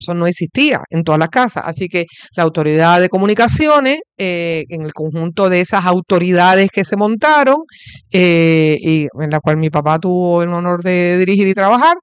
eso no existía en todas las casas. Así que la autoridad de comunicaciones, en el conjunto de esas autoridades que se montaron, y en la cual mi papá tuvo el honor de dirigir y trabajar,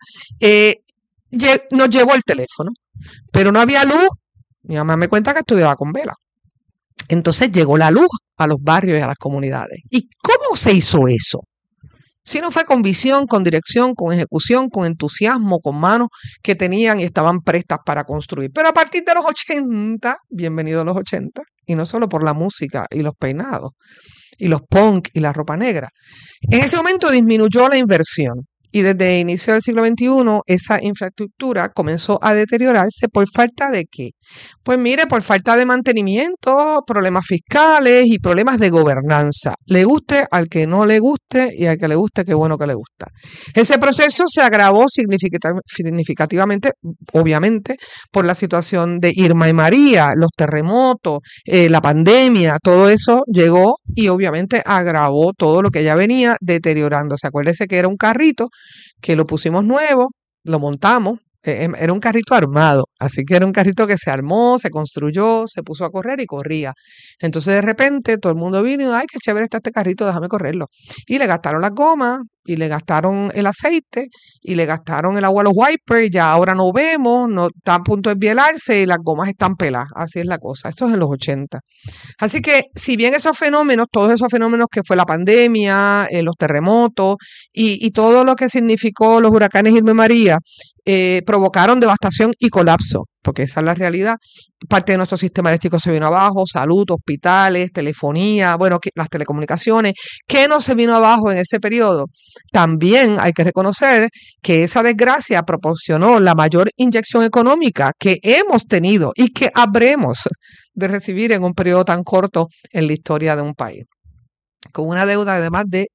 nos llegó el teléfono, pero no había luz. Mi mamá me cuenta que estudiaba con vela. Entonces llegó la luz a los barrios y a las comunidades. ¿Y cómo se hizo eso? Si no fue con visión, con dirección, con ejecución, con entusiasmo, con manos que tenían y estaban prestas para construir. Pero a partir de los 80, bienvenidos los 80, y no solo por la música y los peinados, y los punk y la ropa negra, en ese momento disminuyó la inversión. Y desde el inicio del siglo XXI, esa infraestructura comenzó a deteriorarse por falta de ¿qué? Pues mire, por falta de mantenimiento, problemas fiscales y problemas de gobernanza. Le guste al que no le guste y al que le guste, qué bueno que le gusta. Ese proceso se agravó significativamente, obviamente, por la situación de Irma y María, los terremotos, la pandemia, todo eso llegó y obviamente agravó todo lo que ya venía deteriorándose. Acuérdese que era un carrito que lo pusimos nuevo, lo montamos, era un carrito armado, así que era un carrito que se armó, se construyó, se puso a correr y corría. Entonces de repente todo el mundo vino y, ay, qué chévere está este carrito, déjame correrlo. Y le gastaron las gomas, y le gastaron el aceite, y le gastaron el agua a los wipers, ya ahora no vemos, no está a punto de bielarse y las gomas están peladas, así es la cosa. Esto es en los 80. Así que si bien esos fenómenos, todos esos fenómenos que fue la pandemia, los terremotos y todo lo que significó los huracanes Irma y María, provocaron devastación y colapso, porque esa es la realidad. Parte de nuestro sistema eléctrico se vino abajo, salud, hospitales, telefonía, bueno, las telecomunicaciones. ¿Qué no se vino abajo en ese periodo? También hay que reconocer que esa desgracia proporcionó la mayor inyección económica que hemos tenido y que habremos de recibir en un periodo tan corto en la historia de un país, con una deuda de más de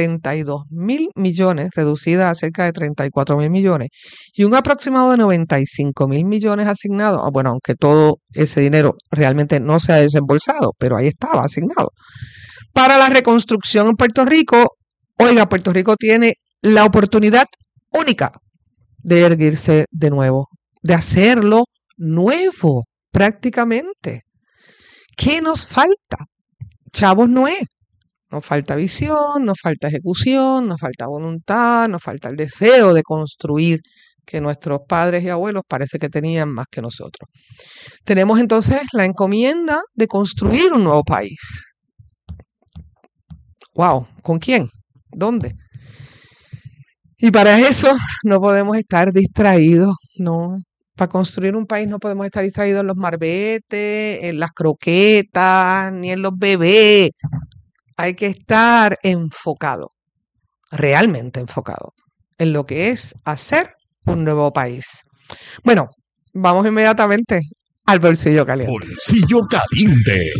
72.000 millones, reducida a cerca de 34.000 millones, y un aproximado de 95.000 millones asignados, bueno, aunque todo ese dinero realmente no se ha desembolsado, pero ahí estaba asignado, para la reconstrucción en Puerto Rico. Oiga, Puerto Rico tiene la oportunidad única de erguirse de nuevo, de hacerlo nuevo prácticamente. ¿Qué nos falta? Chavos no es. Nos falta visión, nos falta ejecución, nos falta voluntad, nos falta el deseo de construir que nuestros padres y abuelos parece que tenían más que nosotros. Tenemos entonces la encomienda de construir un nuevo país. ¡Wow! ¿Con quién? ¿Dónde? Y para eso no podemos estar distraídos, ¿no? Para construir un país no podemos estar distraídos en los marbetes, en las croquetas, ni en los bebés. Hay que estar enfocado, realmente enfocado, en lo que es hacer un nuevo país. Bueno, vamos inmediatamente al bolsillo caliente. Bolsillo caliente.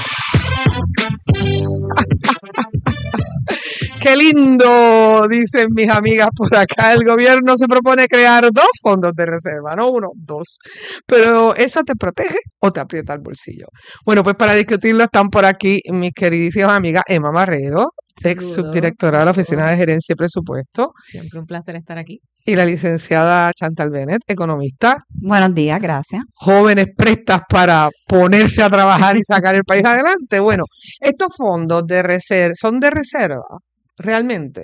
¡Qué lindo! Dicen mis amigas por acá. El gobierno se propone crear 2 fondos de reserva, no 1, 2. Pero ¿eso te protege o te aprieta el bolsillo? Bueno, pues para discutirlo están por aquí mis queridísimas amigas Emma Marrero, ex subdirectora de la Oficina de Gerencia y Presupuesto. Siempre un placer estar aquí. Y la licenciada Chantal Bennett, economista. Buenos días, gracias. Jóvenes prestas para ponerse a trabajar y sacar el país adelante. Bueno, estos fondos de reserva, ¿son de reserva? Realmente.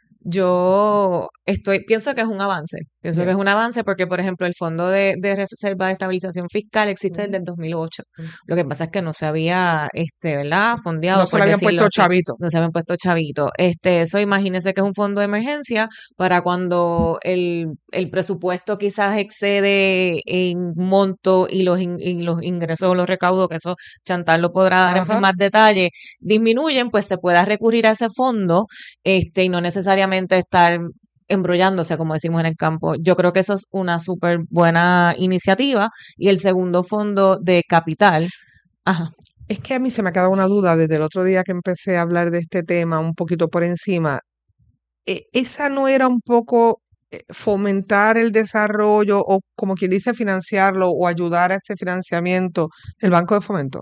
Pienso que es un avance. Pienso que es un avance porque, por ejemplo, el Fondo de Reserva de Estabilización Fiscal existe desde el 2008. Lo que pasa es que no se había, ¿verdad? Fondeado. No se le habían puesto chavitos. No se habían puesto chavitos. Eso, imagínense que es un fondo de emergencia para cuando el presupuesto quizás excede en monto y los ingresos o los recaudos, que eso Chantal lo podrá dar en más detalle, disminuyen, pues se pueda recurrir a ese fondo, y no necesariamente estar embrollándose, como decimos en el campo. Yo creo que eso es una súper buena iniciativa. Y el segundo fondo de capital. Es que a mí se me ha quedado una duda desde el otro día que empecé a hablar de este tema un poquito por encima. ¿Esa no era un poco fomentar el desarrollo o, como quien dice, financiarlo o ayudar a ese financiamiento del Banco de Fomento?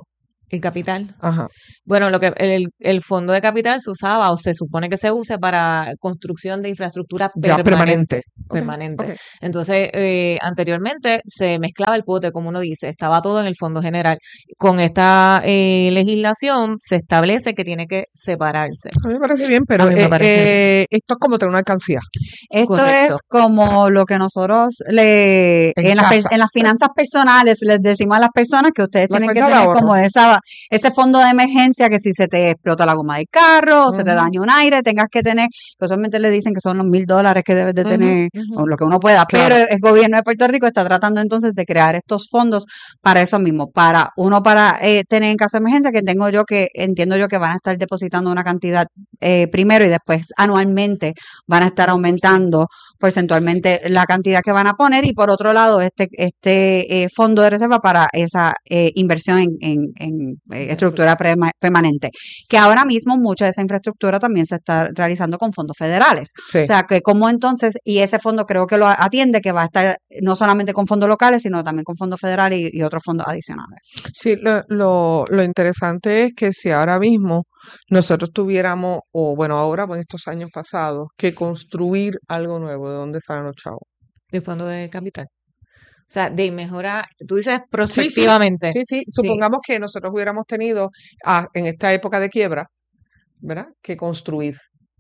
El capital. Ajá. Bueno, lo que el fondo de capital se usaba o se supone que se use para construcción de infraestructura Ya permanente. permanente. Ok. Entonces, anteriormente se mezclaba el pote, como uno dice, estaba todo en el fondo general. Con esta legislación se establece que tiene que separarse. A mí me parece bien, pero A mí me parece esto es como tener una alcancía. Esto correcto. es como lo que nosotros En casa. en las finanzas personales les decimos a las personas que ustedes La tienen que cuenta de tener ahorro. como ese fondo de emergencia que si se te explota la goma del carro o se te Ujú. daña un aire, tengas que tener, que usualmente le dicen que son los $1,000 que debes de Ujú, tener, ujú. o lo que uno pueda, Claro. pero el gobierno de Puerto Rico está tratando entonces de crear estos fondos para eso mismo, para tener en caso de emergencia, que entiendo yo que van a estar depositando una cantidad primero y después anualmente van a estar aumentando porcentualmente la cantidad que van a poner, y por otro lado este fondo de reserva para esa inversión en estructura permanente, que ahora mismo mucha de esa infraestructura también se está realizando con fondos federales. Sí. O sea que como entonces, y ese fondo creo que lo atiende, que va a estar no solamente con fondos locales, sino también con fondos federales y otros fondos adicionales. Sí, lo interesante es que si ahora mismo nosotros tuviéramos, o bueno, ahora en estos años pasados, que construir algo nuevo, ¿de dónde salen los chavos? El fondo de capital. O sea, de mejora, tú dices Sí, sí, prospectivamente. sí, sí. Supongamos que nosotros hubiéramos tenido en esta época de quiebra, ¿verdad? Que construir.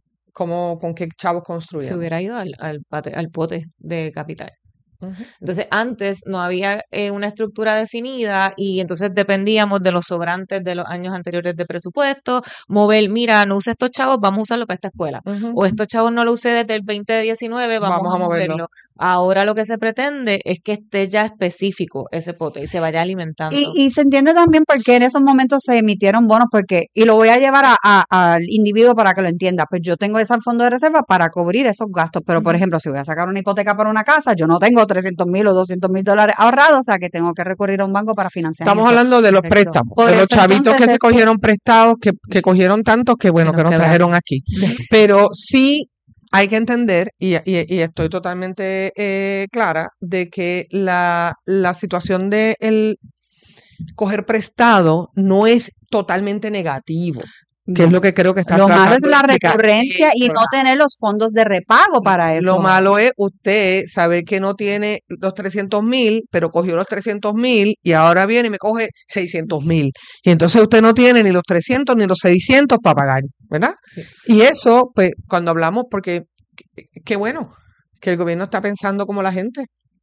¿Con qué chavos Se construíamos? hubiera ido al pote de capital. Ujú. Entonces, antes no había una estructura definida y entonces dependíamos de los sobrantes de los años anteriores de presupuesto, mira, no use estos chavos, vamos a usarlo para esta escuela. Ujú. O estos chavos no lo usé desde el 2019, vamos a moverlo. Ahora lo que se pretende es que esté ya específico ese pote y se vaya alimentando. Y se entiende también por qué en esos momentos se emitieron bonos, y lo voy a llevar al individuo para que lo entienda. Pues yo tengo ese fondo de reserva para cubrir esos gastos, pero por ejemplo, si voy a sacar una hipoteca para una casa, yo no tengo $300,000 o $200,000 ahorrados, o sea que tengo que recurrir a un banco para financiar. Estamos hablando de los Correcto. préstamos, Por de los eso, chavitos entonces, que se esto- cogieron prestados, que cogieron tantos que bueno, Que que nos nos quedaron. trajeron aquí. Pero sí hay que entender, y estoy totalmente clara, de que la situación de el coger prestado no es totalmente negativo, que es No. lo que creo que está Lo malo es tratando de la explicar. recurrencia y no tener los fondos de repago para eso. Lo malo es usted saber que no tiene los 300,000, pero cogió los 300,000 y ahora viene y me coge 600,000. Y entonces usted no tiene ni los 300 ni los 600 para pagar, ¿verdad? Sí. Y eso, pues, cuando hablamos, porque qué bueno que el gobierno está pensando como la gente,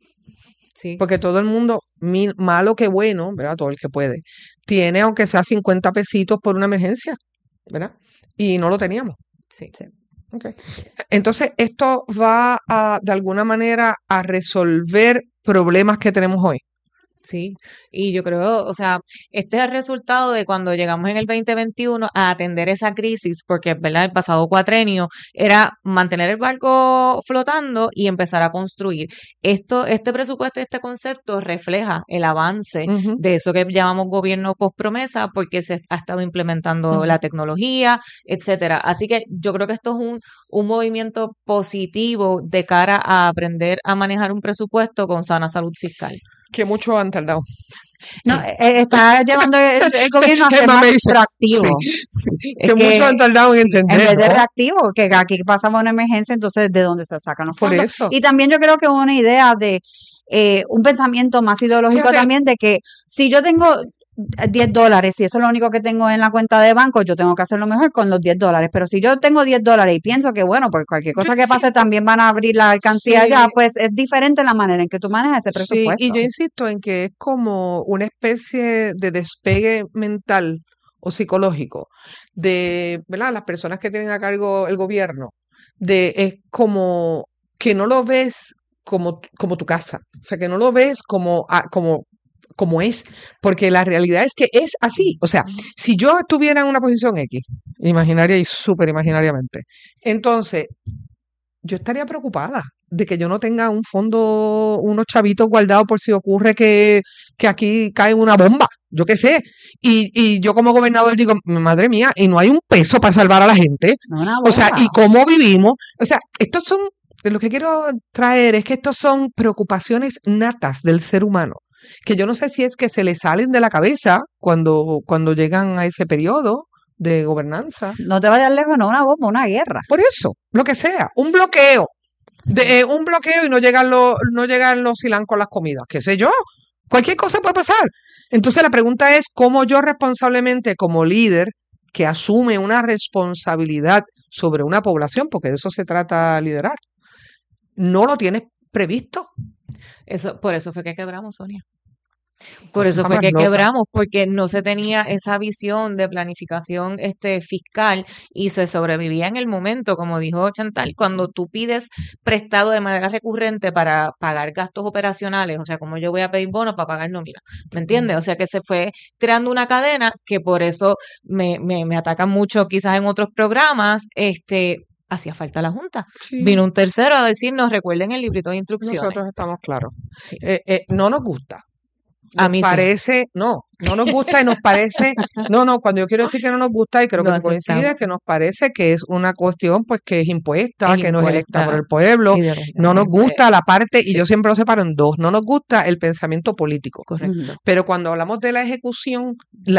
Sí. porque todo el mundo, malo que bueno, ¿verdad? Todo el que puede, tiene aunque sea 50 pesitos por una emergencia, ¿verdad? Y no lo teníamos. Sí. Okay. Entonces, esto va de alguna manera a resolver problemas que tenemos hoy. Sí, y yo creo, o sea, este es el resultado de cuando llegamos en el 2021 a atender esa crisis, porque, ¿verdad? El pasado cuatrenio era mantener el barco flotando y empezar a construir. Este presupuesto y este concepto refleja el avance Ujú. de eso que llamamos gobierno post promesa, porque se ha estado implementando Ujú. la tecnología, etcétera. Así que yo creo que esto es un movimiento positivo de cara a aprender a manejar un presupuesto con sana salud fiscal. Que mucho han tardado. No, está llevando el gobierno a ser Emma más me dice, proactivo. sí, Es que mucho han tardado en en entender, vez de ¿no? reactivo, que aquí pasamos una emergencia, entonces ¿de dónde se sacan los Por fondos? eso. Y también yo creo que hubo una idea de un pensamiento más ideológico Fíjate. también, de que si yo tengo $10 y eso es lo único que tengo en la cuenta de banco, yo tengo que hacerlo mejor con los $10. Pero si yo tengo $10 y pienso que, bueno, pues cualquier cosa que pase también van a abrir la alcancía Sí. allá, pues es diferente la manera en que tú manejas ese Sí, presupuesto. y yo insisto en que es como una especie de despegue mental o psicológico de, ¿verdad? Las personas que tienen a cargo el gobierno, es como que no lo ves como tu casa, o sea, que no lo ves como es, porque la realidad es que es así. O sea, si yo estuviera en una posición X, imaginaria y súper imaginariamente, entonces yo estaría preocupada de que yo no tenga un fondo, unos chavitos guardados por si ocurre que aquí cae una bomba, yo qué sé. Y yo como gobernador digo, madre mía, y no hay un peso para salvar a la gente. Una O sea, bomba. ¿y cómo vivimos? O sea, estos son, lo que quiero traer es que estos son preocupaciones natas del ser humano. que yo no sé si es que se le salen de la cabeza cuando llegan a ese periodo de gobernanza. No te vayas lejos, no una bomba, una guerra. Por eso, lo que sea, un bloqueo. Un bloqueo y no llegan los Silán con las comidas, qué sé yo, cualquier cosa puede pasar. Entonces la pregunta es cómo yo responsablemente como líder que asume una responsabilidad sobre una población, porque de eso se trata liderar, no lo tienes previsto. Por eso fue que quebramos, Sonia. Por Cosa eso fue más que loca. quebramos, porque no se tenía esa visión de planificación fiscal y se sobrevivía en el momento, como dijo Chantal, cuando tú pides prestado de manera recurrente para pagar gastos operacionales, o sea, como yo voy a pedir bonos para pagar nómina, ¿me entiendes? O sea, que se fue creando una cadena que por eso me atacan mucho quizás en otros programas, hacía falta la Junta. Sí. Vino un tercero a decirnos, recuerden el librito de instrucciones. Nosotros estamos claros. Sí. No nos gusta. A mí sí. Parece, no nos gusta y nos parece, cuando yo quiero decir que no nos gusta y creo que No tú coincides, aceptamos. que nos parece que es una cuestión pues que es impuesta, Es que no es electa impuesta por el pueblo, no nos ideológicamente. gusta la parte, y Sí. yo siempre lo separo en dos, no nos gusta el pensamiento político, Correcto, pero cuando hablamos de la ejecución,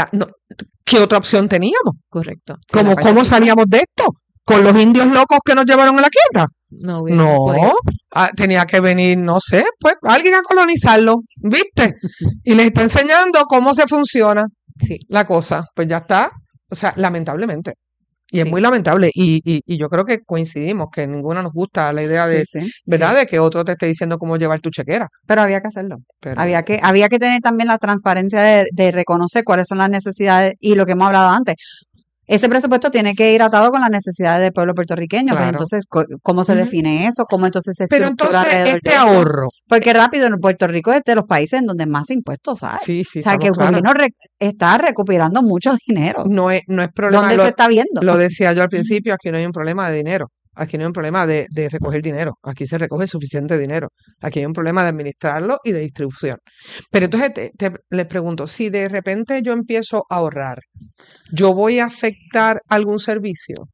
¿qué otra opción teníamos? correcto. Sí, la parte ¿Cómo fiscal. salíamos de esto? ¿Con los indios locos que nos llevaron a la quiebra? No hubiéramos podido. No, tenía que venir, no sé, pues alguien a colonizarlo, ¿viste? Y les está enseñando cómo se funciona Sí, la cosa. Pues ya está, o sea, lamentablemente. Y es Sí. muy lamentable. Y yo creo que coincidimos, que ninguna nos gusta la idea de, Sí, sí. ¿verdad? Sí. De que otro te esté diciendo cómo llevar tu chequera. Pero había que hacerlo. Pero, Había que tener también la transparencia de reconocer cuáles son las necesidades y lo que hemos hablado antes. Ese presupuesto tiene que ir atado con las necesidades del pueblo puertorriqueño. Pues Claro. entonces, ¿cómo se Ujú. define eso? ¿Cómo entonces se pero estructura entonces, alrededor este de eso? ahorro, Porque rápido, en Puerto Rico es de los países en donde más impuestos hay. sí, sí, O sea, que el estamos claros. gobierno está recuperando mucho dinero. No es problema. ¿Dónde se está viendo? Lo decía yo al principio, aquí no hay un problema de dinero. Aquí no hay un problema de recoger dinero. Aquí se recoge suficiente dinero. Aquí hay un problema de administrarlo y de distribución. Pero entonces les pregunto, si de repente yo empiezo a ahorrar, ¿yo voy a afectar algún servicio?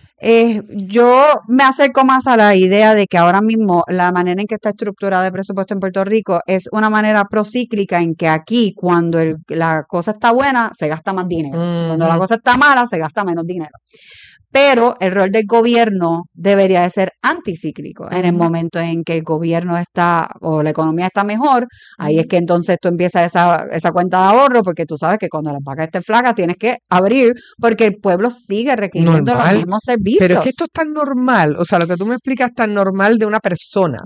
Yo me acerco más a la idea de que ahora mismo la manera en que está estructurado el presupuesto en Puerto Rico es una manera procíclica en que aquí cuando la cosa está buena se gasta más dinero, cuando la Ujú. cosa está mala se gasta menos dinero. Pero el rol del gobierno debería de ser anticíclico. En el Ujú. momento en que el gobierno está o la economía está mejor, ahí es Ujú. que entonces tú empiezas esa cuenta de ahorro, porque tú sabes que cuando las vacas estén flacas tienes que abrir, porque el pueblo sigue requiriendo los Normal. mismos Pero es servicios. que esto es tan normal, o sea, lo que tú me explicas es tan normal de una persona.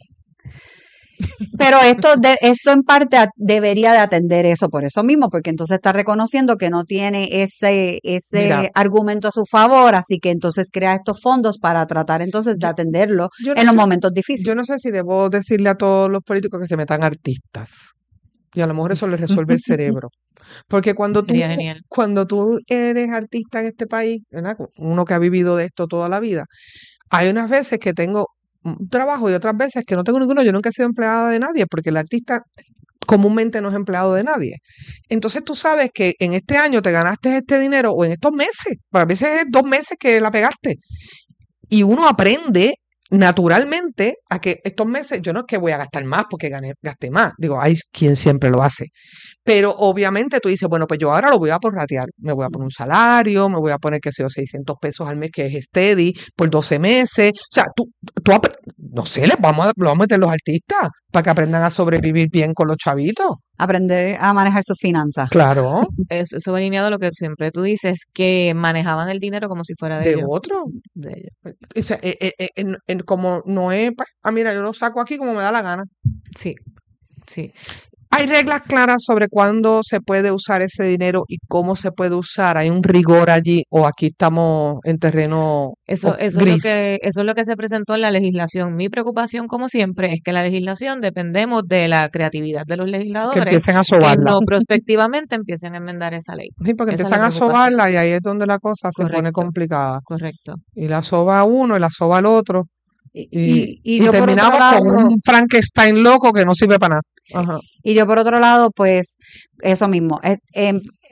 Pero esto en parte debería de atender eso por eso mismo, porque entonces está reconociendo que no tiene ese Mira. argumento a su favor, así que entonces crea estos fondos para tratar entonces de atenderlo Yo no en los sé, momentos difíciles. yo no sé si debo decirle a todos los políticos que se metan artistas. Y a lo mejor eso les resuelve el cerebro. Porque sería genial. cuando tú eres artista en este país, ¿verdad? Uno que ha vivido de esto toda la vida, hay unas veces que tengo un trabajo y otras veces que no tengo ninguno. Yo nunca he sido empleada de nadie, porque el artista comúnmente no es empleado de nadie. Entonces tú sabes que en este año te ganaste este dinero, o en estos meses, a veces es 2 meses que la pegaste. Y uno aprende naturalmente a que estos meses, yo no es que voy a gastar más porque gasté más, digo, hay quien siempre lo hace, pero obviamente tú dices, bueno, pues yo ahora lo voy a prorratear, me voy a poner un salario, me voy a poner, qué sé yo, 600 pesos al mes, que es steady, por 12 meses, o sea, no sé, lo vamos a meter los artistas para que aprendan a sobrevivir bien con los chavitos. Aprender a manejar sus finanzas. Claro, Eso va alineado a lo que siempre tú dices, que manejaban el dinero como si fuera de de ellos. otro. De ellos. O sea, como no es, pues, mira, yo lo saco aquí como me da la gana. Sí, sí. Hay reglas claras sobre cuándo se puede usar ese dinero y cómo se puede usar. Hay un rigor allí, o aquí estamos en terreno Eso es gris. eso es lo que se presentó en la legislación. Mi preocupación, como siempre, es que la legislación dependemos de la creatividad de los Que legisladores, empiecen a que sobarla. no prospectivamente empiecen a enmendar esa ley. Sí, porque Esa es empiezan la a preocupación. sobarla y ahí es donde la cosa se pone Correcto, complicada. correcto. Y la soba uno y la soba el otro. Y yo por otro terminamos lado, con un Frankenstein loco que no sirve para nada. Sí. Ajá. y yo por otro lado, pues eso mismo,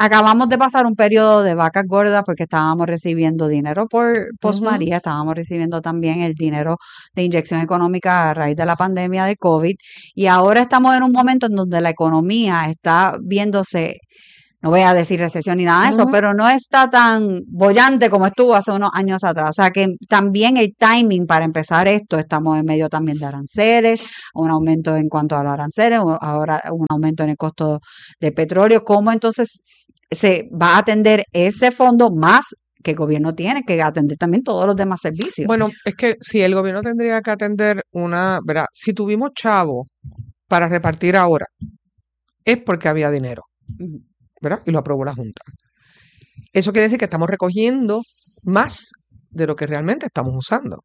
acabamos de pasar un periodo de vacas gordas porque estábamos recibiendo dinero por Post María, estábamos recibiendo también el dinero de inyección económica a raíz de la pandemia de COVID, y ahora estamos en un momento en donde la economía está viéndose, no voy a decir recesión ni nada de eso, pero no está tan bollante como estuvo hace unos años atrás. O sea que también el timing para empezar esto, estamos en medio también de aranceles, un aumento en cuanto a los aranceles, ahora un aumento en el costo de petróleo. ¿Cómo entonces se va a atender ese fondo más que el gobierno tiene que atender también todos los demás servicios? Bueno, es que si el gobierno tendría que atender ¿verdad? Si tuvimos chavos para repartir ahora, es porque había dinero, ¿verdad? Y lo aprobó la Junta. Eso quiere decir que estamos recogiendo más de lo que realmente estamos usando.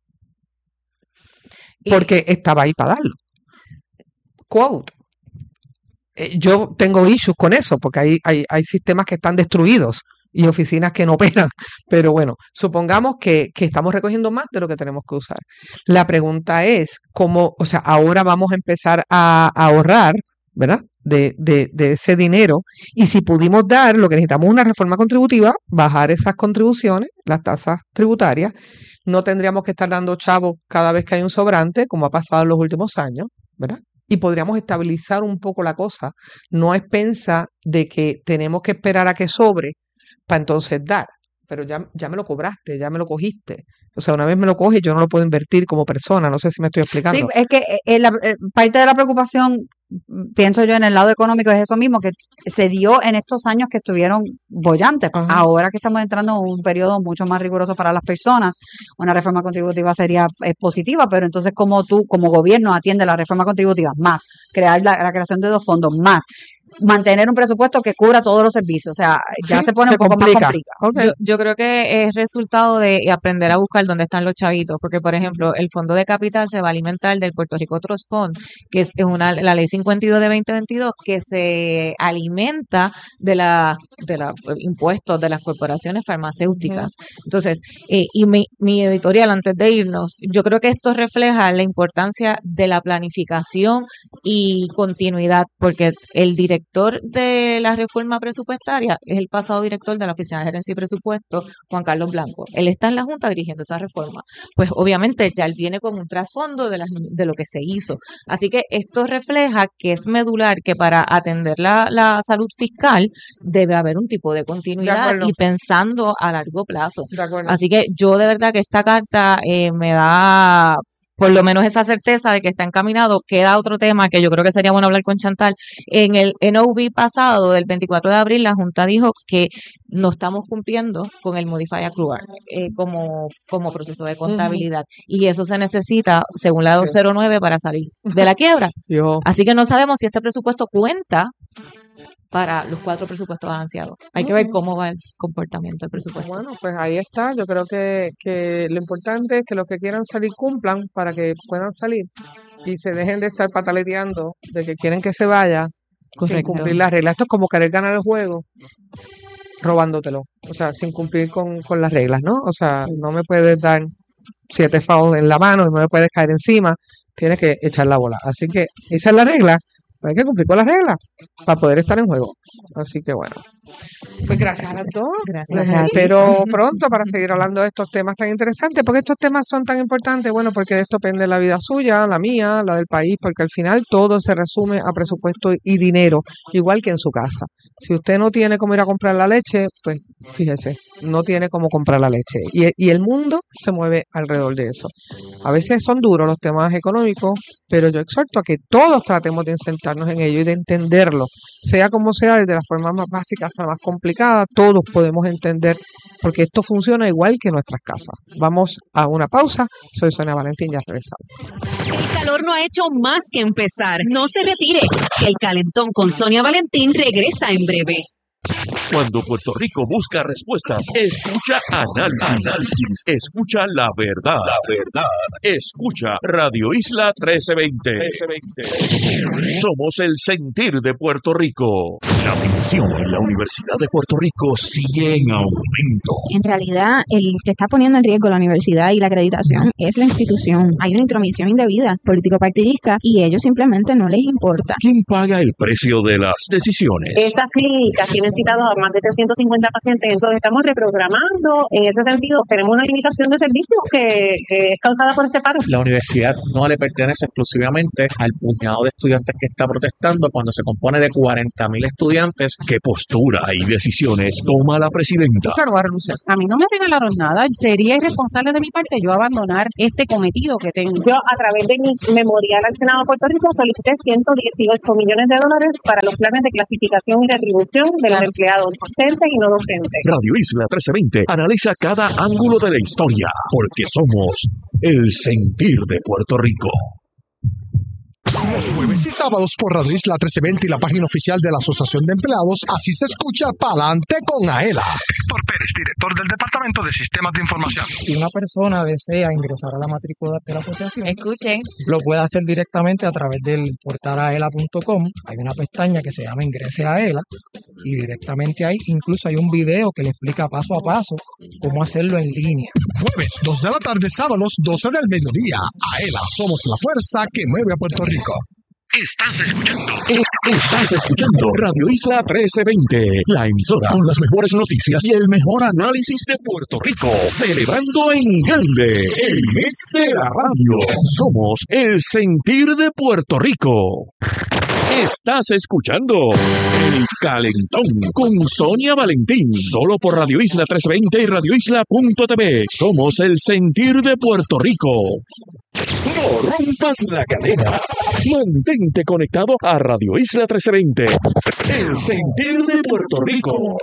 Porque estaba ahí para darlo. Quote. Yo tengo issues con eso, porque hay sistemas que están destruidos y oficinas que no operan. Pero bueno, supongamos que estamos recogiendo más de lo que tenemos que usar. La pregunta es cómo, o sea, ahora vamos a empezar a ahorrar, ¿verdad? De ese dinero, y si pudimos dar, lo que necesitamos es una reforma contributiva, bajar esas contribuciones, las tasas tributarias, no tendríamos que estar dando chavos cada vez que hay un sobrante, como ha pasado en los últimos años, ¿verdad? Y podríamos estabilizar un poco la cosa, no a expensa de que tenemos que esperar a que sobre para entonces dar, pero ya me lo cobraste, ya me lo cogiste. O sea, una vez me lo coges, yo no lo puedo invertir como persona. No sé si me estoy explicando. Sí, es que parte de la preocupación, pienso yo, en el lado económico es eso mismo, que se dio en estos años que estuvieron bollantes. Ajá. Ahora que estamos entrando en un periodo mucho más riguroso para las personas, una reforma contributiva sería positiva, pero entonces ¿cómo tú, como gobierno, atiende la reforma contributiva? Más, crear la creación de 2 fondos, más, mantener un presupuesto que cubra todos los servicios. O sea, ya Sí, se pone un poco más complicado. Okay. Yo creo que es resultado de aprender a buscar dónde están los chavitos, porque por ejemplo, el Fondo de Capital se va a alimentar del Puerto Rico Trust Fund, que es la ley 52 de 2022, que se alimenta de los impuestos de las corporaciones farmacéuticas. Entonces, y mi editorial antes de irnos, yo creo que esto refleja la importancia de la planificación y continuidad, porque el director de la reforma presupuestaria es el pasado director de la Oficina de Gerencia y Presupuesto, Juan Carlos Blanco. Él está en la Junta dirigiendo esa reforma. Pues obviamente ya él viene con un trasfondo de lo que se hizo. Así que esto refleja que es medular, que para atender la salud fiscal debe haber un tipo de continuidad y pensando a largo plazo. Así que yo de verdad que esta carta me da por lo menos esa certeza de que está encaminado. Queda otro tema que yo creo que sería bueno hablar con Chantal. En el NOV pasado, del 24 de abril, la Junta dijo que no estamos cumpliendo con el Modify Accrual como proceso de contabilidad. Y eso se necesita, según la 209, para salir de la quiebra. Así que no sabemos si este presupuesto cuenta para los 4 presupuestos balanceados. Hay que ver cómo va el comportamiento del presupuesto. Bueno, pues ahí está. Yo creo que lo importante es que los que quieran salir cumplan para que puedan salir y se dejen de estar pataleteando de que quieren que se vaya sin cumplir las reglas. Esto es como querer ganar el juego robándotelo, o sea, sin cumplir con las reglas, ¿no? O sea, no me puedes dar 7 fouls en la mano y no me puedes caer encima, tienes que echar la bola. Así que esa es la regla. Hay que cumplir con las reglas para poder estar en juego. Así que bueno. Pues gracias a las dos. Gracias. Espero pronto para seguir hablando de estos temas tan interesantes. ¿Por qué estos temas son tan importantes? Bueno, porque de esto depende la vida suya, la mía, la del país, porque al final todo se resume a presupuesto y dinero, igual que en su casa. Si usted no tiene cómo ir a comprar la leche, pues fíjese, no tiene cómo comprar la leche. Y el mundo se mueve alrededor de eso. A veces son duros los temas económicos, pero yo exhorto a que todos tratemos de insertarnos en ello y de entenderlo, sea como sea, desde la forma más básica hasta la más complicada, todos podemos entender, porque esto funciona igual que en nuestras casas. Vamos a una pausa. Soy Sonia Valentín, ya regresamos. El calor no ha hecho más que empezar. No se retire. El Calentón con Sonia Valentín regresa en breve. Cuando Puerto Rico busca respuestas, escucha análisis. Escucha la verdad. Escucha Radio Isla 1320. Somos el sentir de Puerto Rico. La tensión en la Universidad de Puerto Rico sigue en aumento. En realidad, el que está poniendo en riesgo la universidad y la acreditación es la institución. Hay una intromisión indebida político-partidista y ellos simplemente no les importa. ¿Quién paga el precio de las decisiones? Estas clínicas tienen citados a más de 350 pacientes, entonces estamos reprogramando. En ese sentido, tenemos una limitación de servicios que es causada por este paro. La universidad no le pertenece exclusivamente al puñado de estudiantes que está protestando cuando se compone de 40,000 estudiantes. ¿Qué postura y decisiones toma la presidenta? Claro, va a renunciar. A mí no me regalaron nada. Sería irresponsable de mi parte yo abandonar este cometido que tengo. Yo, a través de mi memorial al Senado de Puerto Rico, solicité $118 millones para los planes de clasificación y retribución de los empleados docentes y no docentes. Radio Isla 1320 analiza cada ángulo de la historia, porque somos el sentir de Puerto Rico. Los jueves y sábados por Radio Isla 1320 y la página oficial de la Asociación de Empleados, así se escucha Pa'lante con Aela. Héctor Pérez, director del Departamento de Sistemas de Información. Si una persona desea ingresar a la matrícula de la asociación, Escuchen. lo puede hacer directamente a través del portal aela.com. Hay una pestaña que se llama Ingrese a Aela y directamente ahí incluso hay un video que le explica paso a paso cómo hacerlo en línea. Jueves, 2 de la tarde, sábados, 12 del mediodía. Aela, somos la fuerza que mueve a Puerto Rico. Estás escuchando Radio Isla 1320, la emisora con las mejores noticias y el mejor análisis de Puerto Rico, celebrando en grande el mes de la radio. Somos el sentir de Puerto Rico. Estás escuchando El Calentón con Sonia Valentín, solo por Radio Isla 1320 y radioisla.tv. Somos el sentir de Puerto Rico. No rompas la cadena. Mantente conectado a Radio Isla 1320. El sentir de Puerto Rico.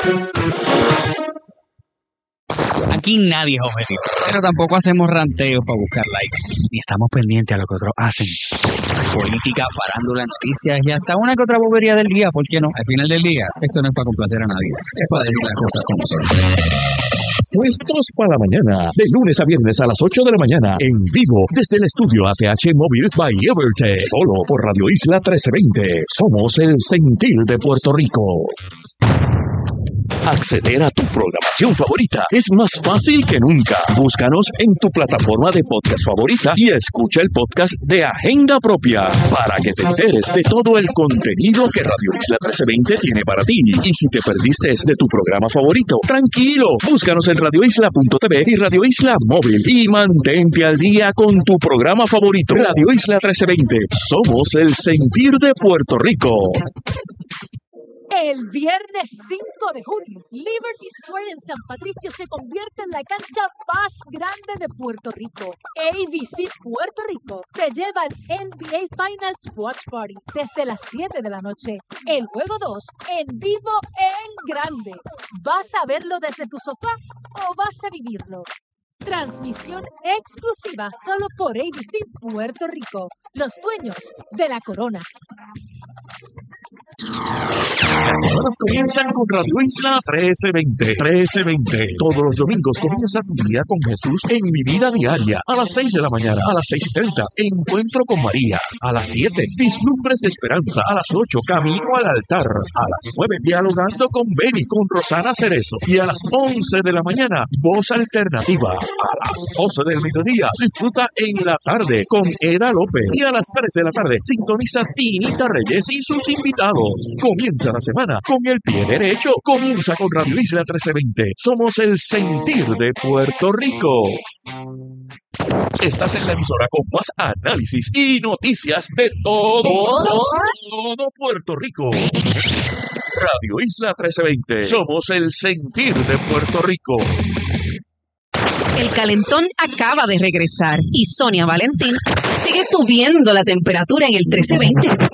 Aquí nadie es objetivo, pero tampoco hacemos ranteos para buscar likes, ni estamos pendientes a lo que otros hacen. Política, farándula, noticias y hasta una que otra bobería del día, ¿por qué no? Al final del día, esto no es para complacer a nadie, es para decir las cosas como son. Puestos para la mañana, de lunes a viernes a las 8 de la mañana, en vivo, desde el estudio ATH Móvil by Evertech, solo por Radio Isla 1320. Somos el sentir de Puerto Rico. Acceder a tu programación favorita es más fácil que nunca. Búscanos en tu plataforma de podcast favorita y escucha el podcast de Agenda Propia para que te enteres de todo el contenido que Radio Isla 1320 tiene para ti. Y si te perdiste de tu programa favorito, tranquilo, búscanos en radioisla.tv y Radio Isla Móvil y mantente al día con tu programa favorito. Radio Isla 1320, somos el sentir de Puerto Rico. El viernes 5 de junio, Liberty Square en San Patricio se convierte en la cancha más grande de Puerto Rico. ABC Puerto Rico te lleva al NBA Finals Watch Party desde las 7 de la noche. El juego 2 en vivo en grande. ¿Vas a verlo desde tu sofá o vas a vivirlo? Transmisión exclusiva solo por ABC Puerto Rico, los dueños de la corona. Las semanas comienzan con Radio Isla 1320. Todos los domingos comienza tu día con Jesús en Mi Vida Diaria. A las 6 de la mañana, a las 6:30, Encuentro con María. A las 7, Vislumbres de Esperanza. A las 8, Camino al Altar. A las 9, Dialogando con Beni, con Rosana Cerezo. Y a las 11 de la mañana, Voz Alternativa. A las 12 del mediodía, disfruta en la tarde con Eda López. Y a las 3 de la tarde, sintoniza Tinita Reyes y sus invitados. Comienza la semana con el pie derecho. Comienza con Radio Isla 1320. Somos el sentir de Puerto Rico. Estás en la emisora con más análisis y noticias de todo Puerto Rico. Radio Isla 1320. Somos el sentir de Puerto Rico. El calentón acaba de regresar y Sonia Valentín sigue subiendo la temperatura en el 1320.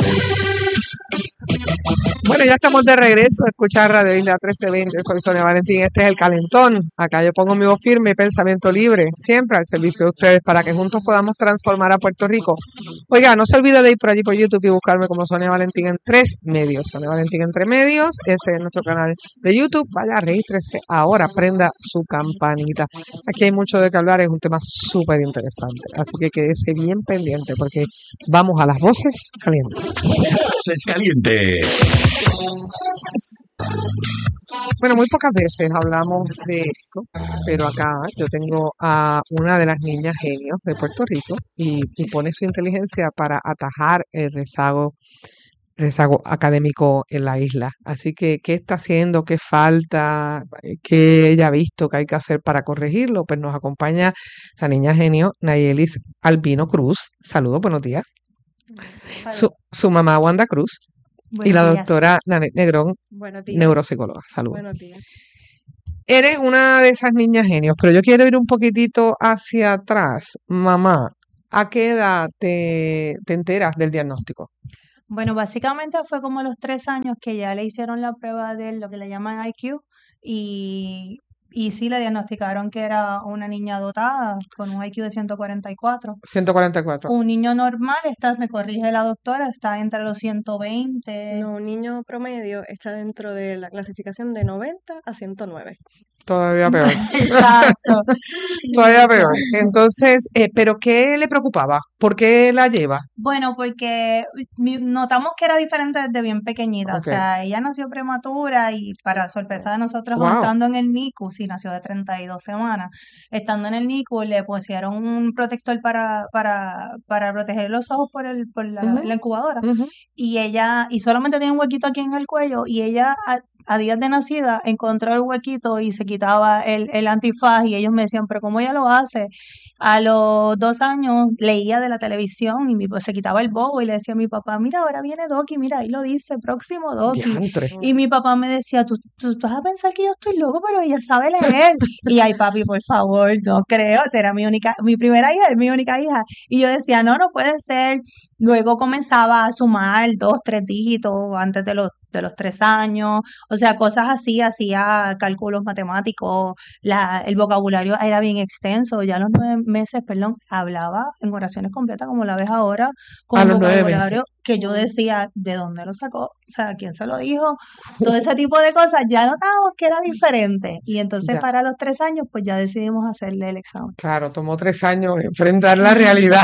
Bueno, ya estamos de regreso a escuchar Radio Isla 1320. Soy Sonia Valentín, este es El Calentón. Acá yo pongo mi voz firme y pensamiento libre, siempre al servicio de ustedes, para que juntos podamos transformar a Puerto Rico. Oiga, no se olvide de ir por allí por YouTube y buscarme como Sonia Valentín en 3 medios. Sonia Valentín entre medios, ese es nuestro canal de YouTube. Vaya, regístrese ahora, prenda su campanita. Aquí hay mucho de que hablar, es un tema súper interesante. Así que quédese bien pendiente porque vamos a las voces calientes. Voces calientes. Bueno, muy pocas veces hablamos de esto, pero acá yo tengo a una de las niñas genios de Puerto Rico y pone su inteligencia para atajar el rezago académico en la isla. Así que, ¿qué está haciendo? ¿Qué falta? ¿Qué ella ha visto que hay que hacer para corregirlo? Pues nos acompaña la niña genio Nayelis Albino Cruz. Saludos, buenos días. Su mamá Wanda Cruz y Buenos la días. doctora Nanette Negrón, Buenos días. neuropsicóloga. Saludos. Buenos días. Eres una de esas niñas genios, pero yo quiero ir un poquitito hacia atrás. Mamá, ¿a qué edad te enteras del diagnóstico? Bueno, básicamente fue como a los 3 años que ya le hicieron la prueba de lo que le llaman IQ y sí le diagnosticaron que era una niña dotada con un IQ de 144. 144. Un niño normal, me corrige la doctora, está entre los 120. No, un niño promedio está dentro de la clasificación de 90 a 109. Todavía peor. Exacto. Todavía peor. Entonces, ¿pero qué le preocupaba? ¿Por qué la lleva? Bueno, porque notamos que era diferente desde bien pequeñita. Ok. O sea, ella nació prematura y para sorpresa de nosotros, Wow. estando en el NICU, sí, nació de 32 semanas. Estando en el NICU, le pusieron un protector para proteger los ojos por Ujú, la incubadora. ujú. Y solamente tiene un huequito aquí en el cuello. Y ella, a días de nacida, encontró el huequito y se quitaba el antifaz. Y ellos me decían, ¿pero cómo ella lo hace? A los 2 años leía de la televisión y se quitaba el bobo y le decía a mi papá, mira, ahora viene Doki, mira, ahí lo dice, próximo Doki. Diantre. Y mi papá me decía, tú vas a pensar que yo estoy loco, pero ella sabe leer. Y ay, papi, por favor, no creo, será mi primera hija, es mi única hija. Y yo decía, no puede ser. Luego comenzaba a sumar 2, 3 dígitos antes de los 3 años, o sea, cosas así, hacía cálculos matemáticos, el vocabulario era bien extenso, ya a los 9 meses, perdón, hablaba en oraciones completas como la ves ahora, con A los 9 meses. vocabulario que yo decía, ¿de dónde lo sacó? O sea, ¿quién se lo dijo? Todo ese tipo de cosas, ya notábamos que era diferente, y entonces Ya. para los 3 años, pues ya decidimos hacerle el examen. Claro, tomó 3 años enfrentar la realidad.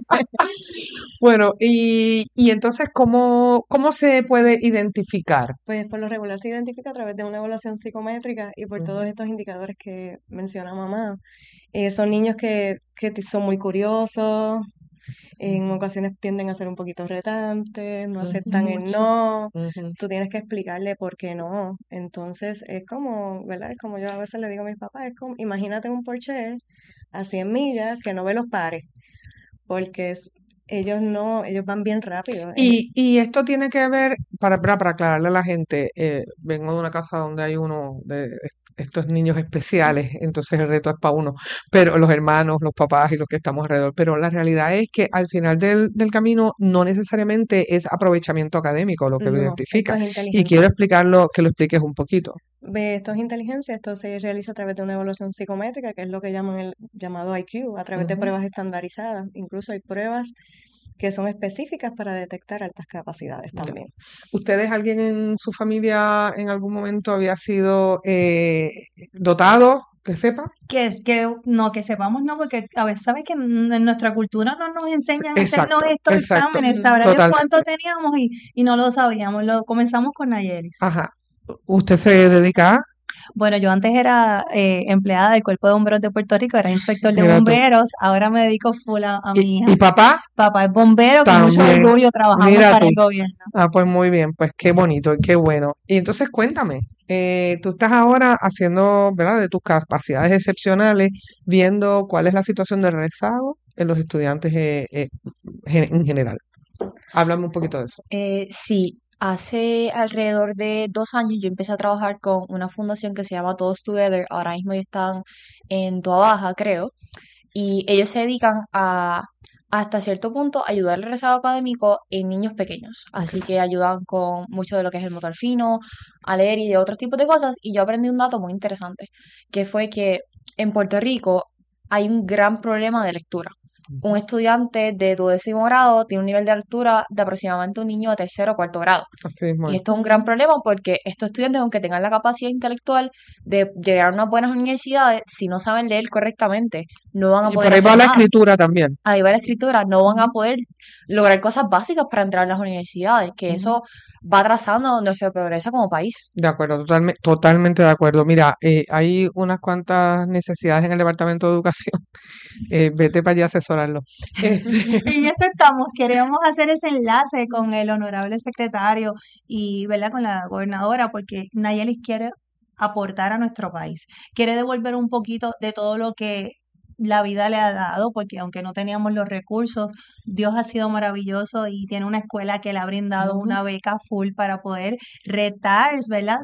Bueno, y entonces, ¿cómo se puede identificar? Pues por lo regular se identifica a través de una evaluación psicométrica y por todos estos indicadores que menciona mamá. Son niños que son muy curiosos, en ocasiones tienden a ser un poquito retantes, no aceptan el Mucho. no, Ujú. tú tienes que explicarle por qué no. Entonces es como, ¿verdad? Es como yo a veces le digo a mis papás, es como, imagínate un Porsche a 100 millas que no ve los pares, porque ellos van bien rápido. Y esto tiene que ver, para aclararle a la gente, vengo de una casa donde hay uno de estos niños especiales, entonces el reto es para uno, pero los hermanos, los papás y los que estamos alrededor, pero la realidad es que al final del camino no necesariamente es aprovechamiento académico lo que lo No, identifica, esto es y inteligencia. quiero explicarlo, que lo expliques un poquito. Esto es inteligencia, esto se realiza a través de una evaluación psicométrica, que es lo que llaman el llamado IQ, a través de Ujú. pruebas estandarizadas. Incluso hay pruebas que son específicas para detectar altas capacidades Ya. también. ¿Ustedes, alguien en su familia en algún momento había sido dotado, que sepa? Que sepamos, no, porque a veces sabes que en nuestra cultura no nos enseñan a Exacto, hacernos estos exacto, exámenes, sabrá Dios totalmente. cuánto teníamos y no lo sabíamos, lo comenzamos con Nayelis. Ajá. ¿Usted se dedica a? Bueno, yo antes era empleada del Cuerpo de Bomberos de Puerto Rico, era inspector de Mira tú. bomberos, ahora me dedico full a mi hija. ¿Y papá? Papá es bombero, con mucho También. orgullo trabajamos Mira para tú. el gobierno. Ah, pues muy bien, pues qué bonito y qué bueno. Y entonces cuéntame, tú estás ahora haciendo, ¿verdad?, de tus capacidades excepcionales, viendo cuál es la situación de rezago en los estudiantes en general. Háblame un poquito de eso. Sí, hace alrededor de 2 años yo empecé a trabajar con una fundación que se llama Todos Together. Ahora mismo ellos están en Toa Baja, creo, y ellos se dedican a, hasta cierto punto, ayudar al rezago académico en niños pequeños. Así que ayudan con mucho de lo que es el motor fino, a leer y de otros tipos de cosas. Y yo aprendí un dato muy interesante, que fue que en Puerto Rico hay un gran problema de lectura. Un estudiante de 12º grado tiene un nivel de lectura de aproximadamente un niño de 3.º o 4.º grado. Así mismo Y es. esto es un gran problema porque estos estudiantes, aunque tengan la capacidad intelectual de llegar a unas buenas universidades, si no saben leer correctamente, no van a Y poder por ahí va hacer la nada. escritura también. Ahí va la escritura, no van a poder lograr cosas básicas para entrar a las universidades, que eso va atrasando nuestro progreso como país. De acuerdo, totalmente de acuerdo. Mira, hay unas cuantas necesidades en el Departamento de Educación. Vete para allá a asesorarlo. En eso estamos, queremos hacer ese enlace con el honorable secretario y, ¿verdad?, con la gobernadora, porque Nayelis quiere aportar a nuestro país, quiere devolver un poquito de todo lo que la vida le ha dado, porque aunque no teníamos los recursos, Dios ha sido maravilloso y tiene una escuela que le ha brindado una beca full para poder retar, ¿verdad?,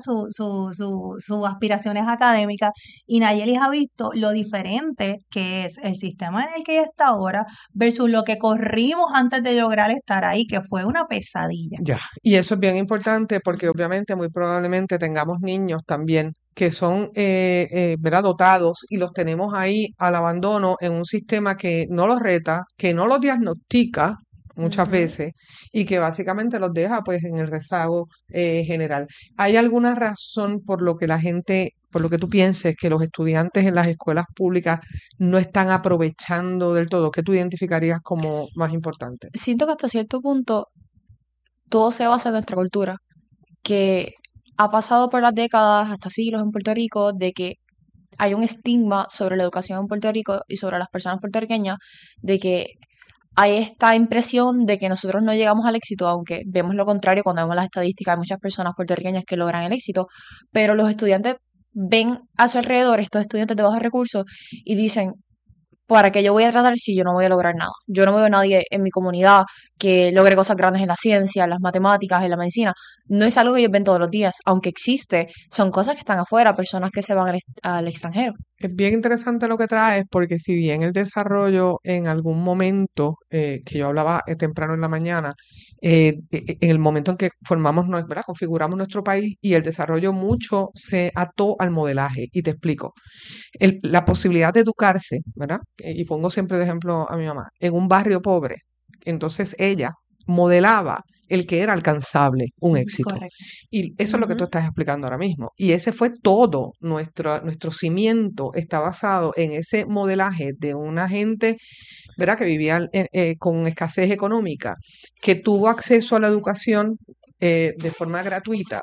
sus aspiraciones académicas. Y Nayelis ha visto lo diferente que es el sistema en el que ella está ahora versus lo que corrimos antes de lograr estar ahí, que fue una pesadilla. Ya, y eso es bien importante porque obviamente muy probablemente tengamos niños también que son ¿verdad?, dotados y los tenemos ahí al abandono en un sistema que no los reta, que no los diagnostica muchas veces y que básicamente los deja pues en el rezago general. ¿Hay alguna razón por lo que la gente, por lo que tú pienses que los estudiantes en las escuelas públicas no están aprovechando del todo? ¿Qué tú identificarías como más importante? Siento que hasta cierto punto todo se basa en nuestra cultura, que ha pasado por las décadas, hasta siglos en Puerto Rico, de que hay un estigma sobre la educación en Puerto Rico y sobre las personas puertorriqueñas, de que hay esta impresión de que nosotros no llegamos al éxito, aunque vemos lo contrario cuando vemos las estadísticas, hay muchas personas puertorriqueñas que logran el éxito, pero los estudiantes ven a su alrededor, estos estudiantes de bajos recursos, y dicen, ¿para qué yo voy a tratar si yo no voy a lograr nada? Yo no veo a nadie en mi comunidad que logre cosas grandes en la ciencia, en las matemáticas, en la medicina. No es algo que ellos ven todos los días, aunque existe, son cosas que están afuera, personas que se van al extranjero. Es bien interesante lo que traes porque si bien el desarrollo en algún momento, que yo hablaba temprano en la mañana, en el momento en que formamos, ¿verdad?, configuramos nuestro país y el desarrollo mucho se ató al modelaje. Y te explico. La posibilidad de educarse, ¿verdad? Y pongo siempre de ejemplo a mi mamá, en un barrio pobre. Entonces ella modelaba el que era alcanzable, un éxito. Correcto. Y eso es lo que tú estás explicando ahora mismo. Y ese fue todo, nuestro cimiento está basado en ese modelaje de una gente, ¿verdad?, que vivía con escasez económica, que tuvo acceso a la educación de forma gratuita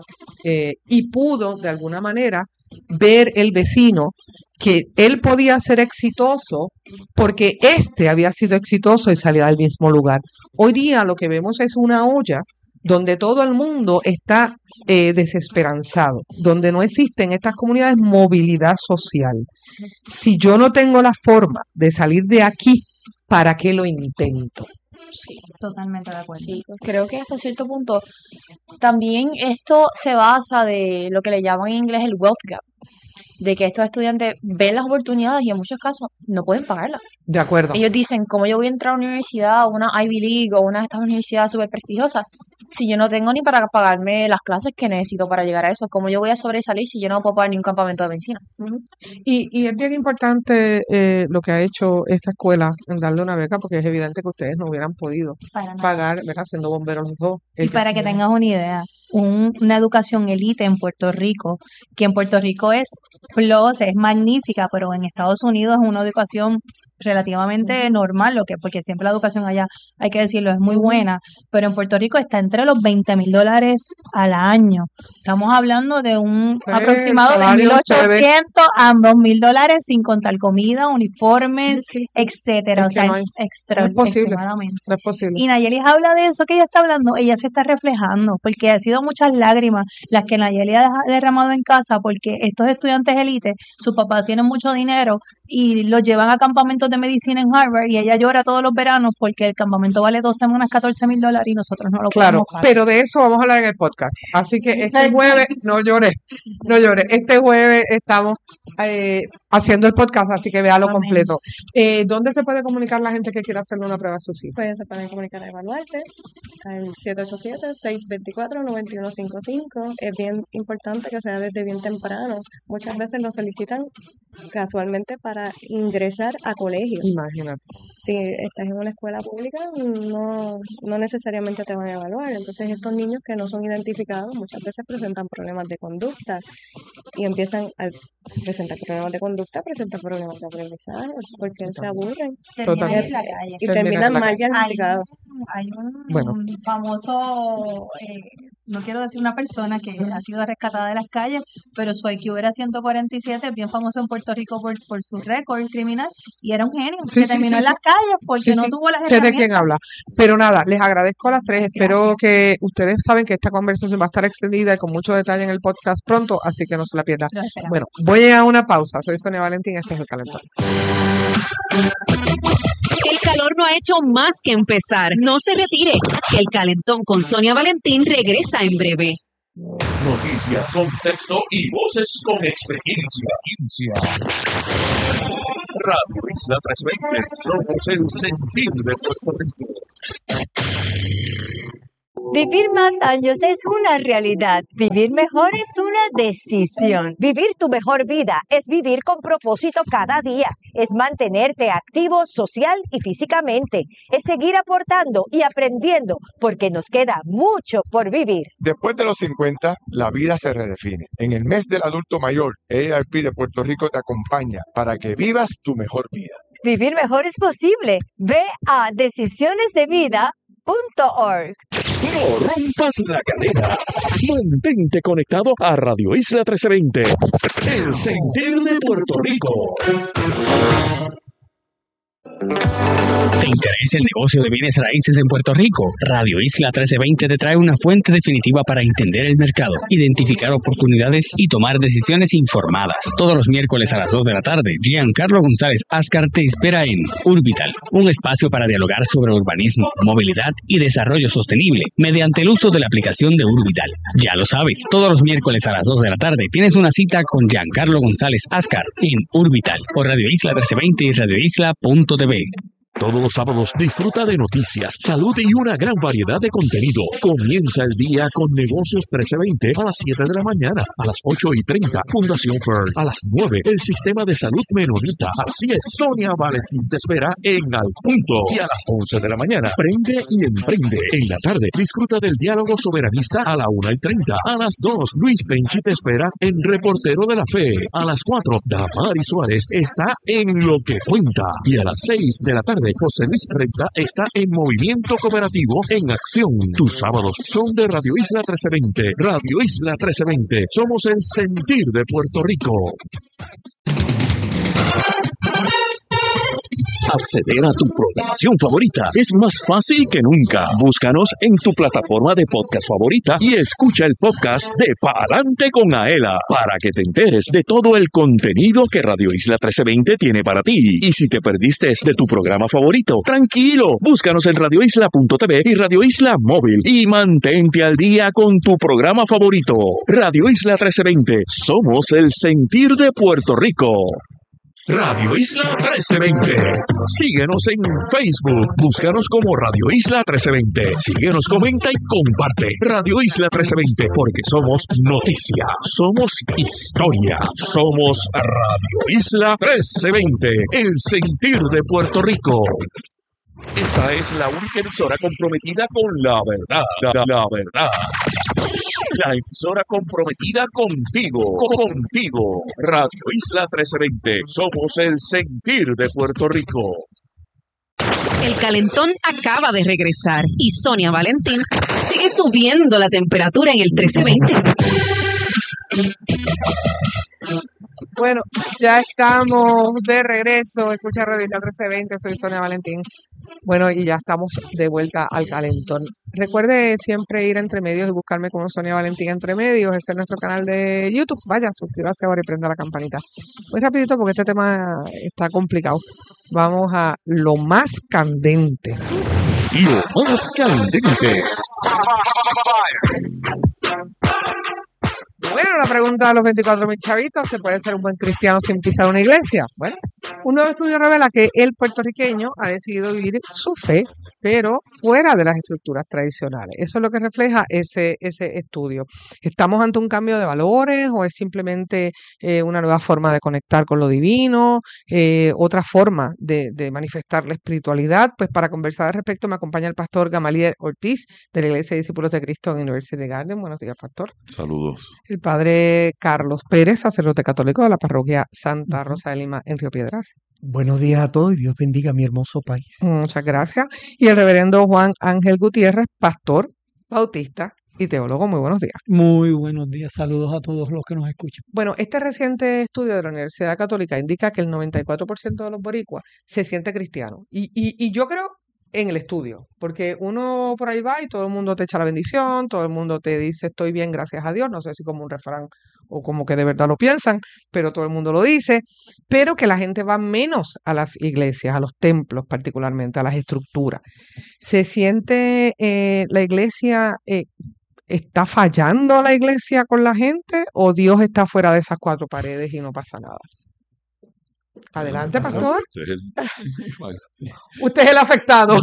y pudo de alguna manera ver el vecino que él podía ser exitoso porque éste había sido exitoso y salía del mismo lugar. Hoy día lo que vemos es una olla donde todo el mundo está desesperanzado, donde no existe en estas comunidades movilidad social. Si yo no tengo la forma de salir de aquí, ¿para qué lo intento? Sí, totalmente de acuerdo. Sí, creo que hasta cierto punto también esto se basa de lo que le llaman en inglés el wealth gap, de que estos estudiantes ven las oportunidades y en muchos casos no pueden pagarlas. De acuerdo. Ellos dicen, ¿cómo yo voy a entrar a una universidad, una Ivy League o una de estas universidades súper prestigiosas, si yo no tengo ni para pagarme las clases que necesito para llegar a eso? ¿Cómo yo voy a sobresalir si yo no puedo pagar ni un campamento de medicina? Y es bien importante lo que ha hecho esta escuela en darle una beca, porque es evidente que ustedes no hubieran podido Para nada. pagar, ¿verdad?, siendo bomberos los dos. Y para que tengas una idea, una educación elite en Puerto Rico, que en Puerto Rico es plus, es magnífica, pero en Estados Unidos es una educación relativamente normal, porque siempre la educación allá, hay que decirlo, es muy buena, pero en Puerto Rico está entre los $20,000 al año. Estamos hablando de un aproximado de salario 1.800 a $2,000 sin contar comida, uniformes, etcétera. Es O que sea, no es no es posible, extremadamente. no es posible. Y Nayelis habla de eso que ella está hablando, ella se está reflejando, porque ha sido muchas lágrimas las que Nayeli ha derramado en casa, porque estos estudiantes élite, sus papás tienen mucho dinero y los llevan a campamentos de medicina en Harvard y ella llora todos los veranos porque el campamento vale 2 semanas $14,000 y nosotros no lo Claro, podemos pagar. pero de eso vamos a hablar en el podcast. Así que este jueves, no llores, este jueves estamos haciendo el podcast, así que véalo completo. ¿Dónde se puede comunicar la gente que quiera hacerle una prueba a sus hijos? Pues se pueden comunicar a Evaluarte al 787-624-9155. Es bien importante que sea desde bien temprano. Muchas veces lo solicitan casualmente para ingresar a colegios colegios. Imagínate. Si estás en una escuela pública, no necesariamente te van a evaluar. Entonces, estos niños que no son identificados muchas veces presentan problemas de conducta y empiezan a presentar problemas de conducta, presentan problemas de aprendizaje, porque se aburren. Terminan en la calle. Y terminan mal Hay diagnosticados. hay un Bueno. famoso, no quiero decir una persona que ha sido rescatada de las calles, pero su IQ era 147, es bien famoso en Puerto Rico por su récord criminal, y era un genio Sí, que sí, terminó sí, en sí. las calles porque Sí, no sí, tuvo las sé de quién herramientas. habla. Pero nada, les agradezco a las tres. Espero que ustedes saben que esta conversación va a estar extendida y con mucho detalle en el podcast pronto, así que no se la pierdan. Lo esperamos. Bueno, voy a una pausa. Soy Sonia Valentín, este es El Calentón. El calor no ha hecho más que empezar. No se retire. El Calentón con Sonia Valentín regresa en breve. Noticias, contexto y voces con experiencia. Radio Isla 320, somos el sentir de Puerto Rico. Vivir más años es una realidad. Vivir mejor es una decisión. Vivir tu mejor vida es vivir con propósito cada día. Es mantenerte activo social y físicamente. Es seguir aportando y aprendiendo porque nos queda mucho por vivir. Después de los 50, la vida se redefine. En el mes del adulto mayor, AARP de Puerto Rico te acompaña para que vivas tu mejor vida. Vivir mejor es posible. Ve a decisionesdevida.org. No rompas la cadena. Mantente conectado a Radio Isla 1320. El sentir de Puerto Rico. ¿Te interesa el negocio de bienes raíces en Puerto Rico? Radio Isla 1320 te trae una fuente definitiva para entender el mercado, identificar oportunidades y tomar decisiones informadas. Todos los miércoles a las 2 de la tarde, Giancarlo González Ascar te espera en Urbital, un espacio para dialogar sobre urbanismo, movilidad y desarrollo sostenible mediante el uso de la aplicación de Urbital. Ya lo sabes, todos los miércoles a las 2 de la tarde tienes una cita con Giancarlo González Ascar en Urbital por Radio Isla 1320 y radioisla.tv. Todos los sábados disfruta de noticias, salud y una gran variedad de contenido. Comienza el día con Negocios 1320 a las 7 de la mañana, a las 8:30, Fundación Fern, a las 9, el Sistema de Salud Menonita, a las 10, Sonia Valentín te espera en Al Punto, y a las 11 de la mañana, Prende y Emprende. En la tarde, disfruta del diálogo soberanista a la 1:30, a las 2, Luis Penchi te espera en Reportero de la Fe, a las 4, Damari Suárez está en Lo que Cuenta, y a las 6 de la tarde, José Luis Recta está en Movimiento Cooperativo en Acción. Tus sábados son de Radio Isla 1320. Radio Isla 1320. Somos el sentir de Puerto Rico. Acceder a tu programación favorita es más fácil que nunca. Búscanos en tu plataforma de podcast favorita y escucha el podcast de Pa'lante con Aela para que te enteres de todo el contenido que Radio Isla 1320 tiene para ti. Y si te perdiste de tu programa favorito, tranquilo, búscanos en radioisla.tv y Radio Isla Móvil y mantente al día con tu programa favorito. Radio Isla 1320, somos el sentir de Puerto Rico. Radio Isla 1320. Síguenos en Facebook. Búscanos como Radio Isla 1320. Síguenos, comenta y comparte. Radio Isla 1320, porque somos noticia, somos historia, somos Radio Isla 1320, el sentir de Puerto Rico. Esta es la única emisora comprometida con la verdad. La verdad. La emisora comprometida contigo. Radio Isla 1320. Somos el sentir de Puerto Rico. El calentón acaba de regresar y Sonia Valentín sigue subiendo la temperatura en el 1320. Bueno, ya estamos de regreso. Escucha Radio Isla 1320, soy Sonia Valentín. Bueno, y ya estamos de vuelta al calentón. Recuerde siempre ir a Entre Medios y buscarme como Sonia Valentín Entre Medios. Ese es nuestro canal de YouTube. Vaya, suscríbase ahora y prenda la campanita. Muy rapidito porque este tema está complicado. Vamos a lo más candente. Lo más candente. Bueno, la pregunta de los 24.000 chavitos, ¿se puede ser un buen cristiano sin pisar una iglesia? Bueno, Un nuevo estudio revela que el puertorriqueño ha decidido vivir su fe, pero fuera de las estructuras tradicionales. Eso es lo que refleja ese estudio. ¿Estamos ante un cambio de valores o es simplemente una nueva forma de conectar con lo divino, otra forma de manifestar la espiritualidad? Pues para conversar al respecto me acompaña el pastor Gamaliel Ortiz de la Iglesia de Discípulos de Cristo en University Garden. Buenos días, pastor. Saludos. El padre Carlos Pérez, sacerdote católico de la parroquia Santa Rosa de Lima en Río Piedras. Buenos días a todos y Dios bendiga a mi hermoso país. Muchas gracias. Y el reverendo Juan Ángel Gutiérrez, pastor, bautista y teólogo. Muy buenos días. Muy buenos días. Saludos a todos los que nos escuchan. Bueno, este reciente estudio de la Universidad Católica indica que el 94% de los boricuas se siente cristiano. Y yo creo en el estudio, porque uno por ahí va y todo el mundo te echa la bendición, todo el mundo te dice estoy bien, gracias a Dios, no sé si como un refrán o como que de verdad lo piensan, pero todo el mundo lo dice, pero que la gente va menos a las iglesias, a los templos particularmente, a las estructuras. ¿Se siente la iglesia, está fallando la iglesia con la gente o Dios está fuera de esas cuatro paredes y no pasa nada? Adelante, pastor. Usted es el afectado.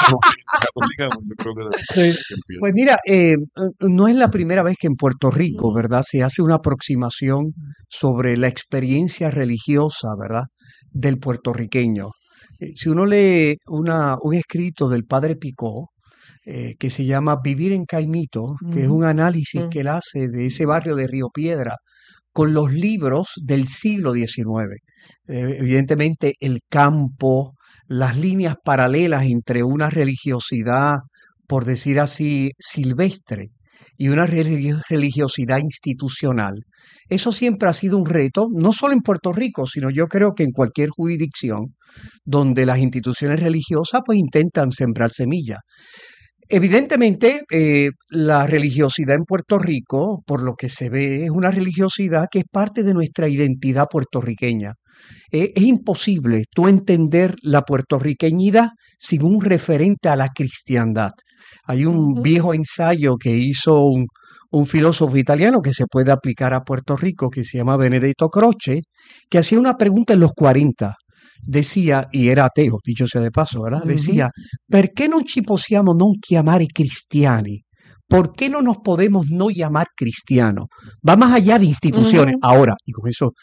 Sí. Pues mira, no es la primera vez que en Puerto Rico, ¿verdad?, se hace una aproximación sobre la experiencia religiosa, ¿verdad?, del puertorriqueño. Si uno lee un escrito del padre Picó, que se llama Vivir en Caimito, que es un análisis que él hace de ese barrio de Río Piedra con los libros del siglo XIX. Evidentemente el campo, las líneas paralelas entre una religiosidad, por decir así, silvestre y una religiosidad institucional. Eso siempre ha sido un reto, no solo en Puerto Rico, sino yo creo que en cualquier jurisdicción donde las instituciones religiosas pues intentan sembrar semillas. Evidentemente, la religiosidad en Puerto Rico, por lo que se ve, es una religiosidad que es parte de nuestra identidad puertorriqueña. Es imposible tú entender la puertorriqueñidad sin un referente a la cristiandad. Hay un viejo ensayo que hizo un filósofo italiano que se puede aplicar a Puerto Rico, que se llama Benedetto Croce, que hacía una pregunta en los 40. Decía, y era ateo, dicho sea de paso, ¿verdad? Decía, perché non ci possiamo non chiamare cristiani? ¿Por qué no nos podemos no llamar cristianos? Va más allá de instituciones. Ahora, y con eso,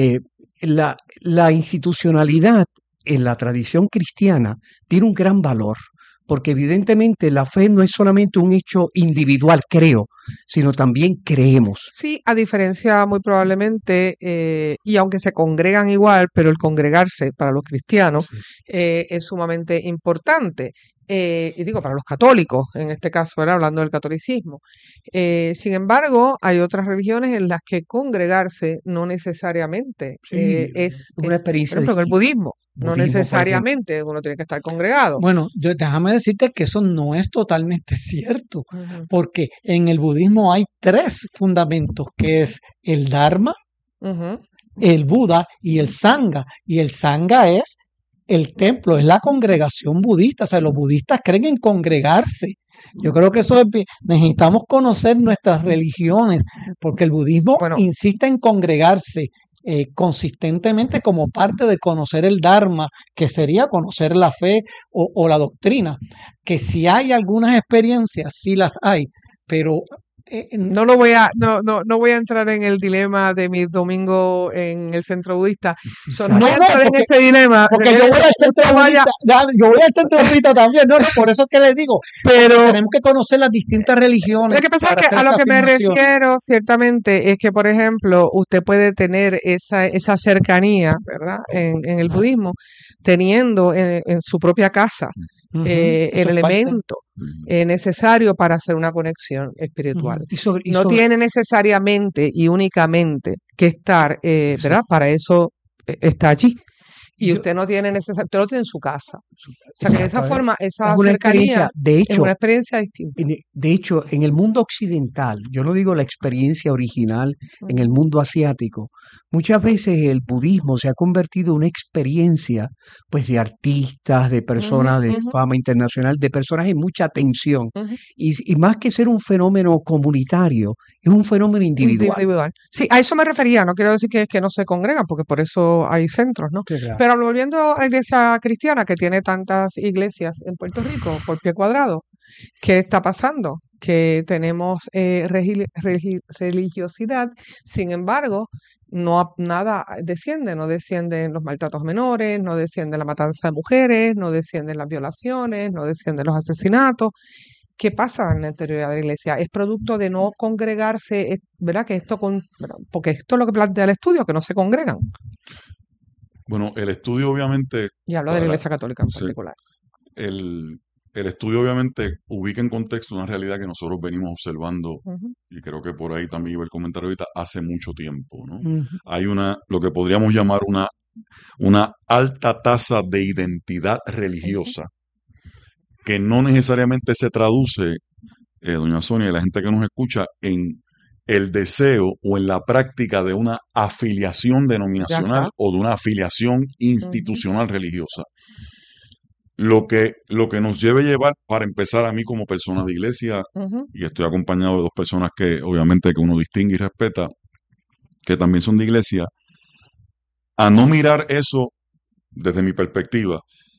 la institucionalidad en la tradición cristiana tiene un gran valor, porque evidentemente la fe no es solamente un hecho individual, creo, sino también creemos. Sí, a diferencia muy probablemente, y aunque se congregan igual, pero el congregarse para los cristianos es sumamente importante. Y digo, para los católicos, en este caso, ¿verdad?, hablando del catolicismo. Sin embargo, hay otras religiones en las que congregarse no necesariamente es una experiencia por ejemplo, en el budismo, no Budismo, necesariamente uno tiene que estar congregado. Bueno, déjame decirte que eso no es totalmente cierto, porque en el budismo hay 3 fundamentos, que es el Dharma, el Buda y el Sangha. Y el Sangha es el templo, es la congregación budista. O sea, los budistas creen en congregarse. Yo creo que eso necesitamos conocer nuestras religiones, porque el budismo insiste en congregarse consistentemente como parte de conocer el Dharma, que sería conocer la fe o la doctrina. Que si hay algunas experiencias, sí las hay, pero no voy a entrar en el dilema de mi domingo en el centro budista. No voy a entrar en ese dilema. Porque yo voy al centro budista, yo voy al centro budista también, no, por eso es que les digo, pero tenemos que conocer las distintas religiones. Lo que pasa es que a lo que me refiero ciertamente es que, por ejemplo, usted puede tener esa cercanía, ¿verdad?, en el budismo, teniendo en su propia casa el elemento necesario para hacer una conexión espiritual. No tiene necesariamente y únicamente que estar, ¿verdad? Para eso está allí. Y usted no tiene usted lo tiene en su casa. O sea, que de esa forma, esa cercanía es una experiencia distinta. De hecho, en el mundo occidental, yo no digo la experiencia original, en el mundo asiático, muchas veces el budismo se ha convertido en una experiencia pues de artistas, de personas de fama internacional, de personas en mucha atención. Y más que ser un fenómeno comunitario, es un fenómeno individual. Sí, a eso me refería. No quiero decir que no se congregan, porque por eso hay centros, ¿no? Sí, claro. Pero Pero volviendo a la iglesia cristiana, que tiene tantas iglesias en Puerto Rico por pie cuadrado, ¿qué está pasando? Que tenemos religiosidad, sin embargo, nada desciende, no descienden los maltratos menores, no desciende la matanza de mujeres, no descienden las violaciones, no descienden los asesinatos. ¿Qué pasa en la interioridad de la iglesia? Es producto de no congregarse, ¿verdad? Porque esto es lo que plantea el estudio, que no se congregan. Bueno, el estudio obviamente... Y hablo de la iglesia católica en particular. El estudio obviamente ubica en contexto una realidad que nosotros venimos observando, y creo que por ahí también iba el comentario ahorita, hace mucho tiempo, ¿no? Hay lo que podríamos llamar una alta tasa de identidad religiosa, que no necesariamente se traduce, doña Sonia y la gente que nos escucha, en el deseo o en la práctica de una afiliación denominacional o de una afiliación institucional religiosa. Lo que nos debe llevar, para empezar, a mí como persona de iglesia, y estoy acompañado de dos personas que obviamente que uno distingue y respeta, que también son de iglesia, a no mirar eso desde mi perspectiva,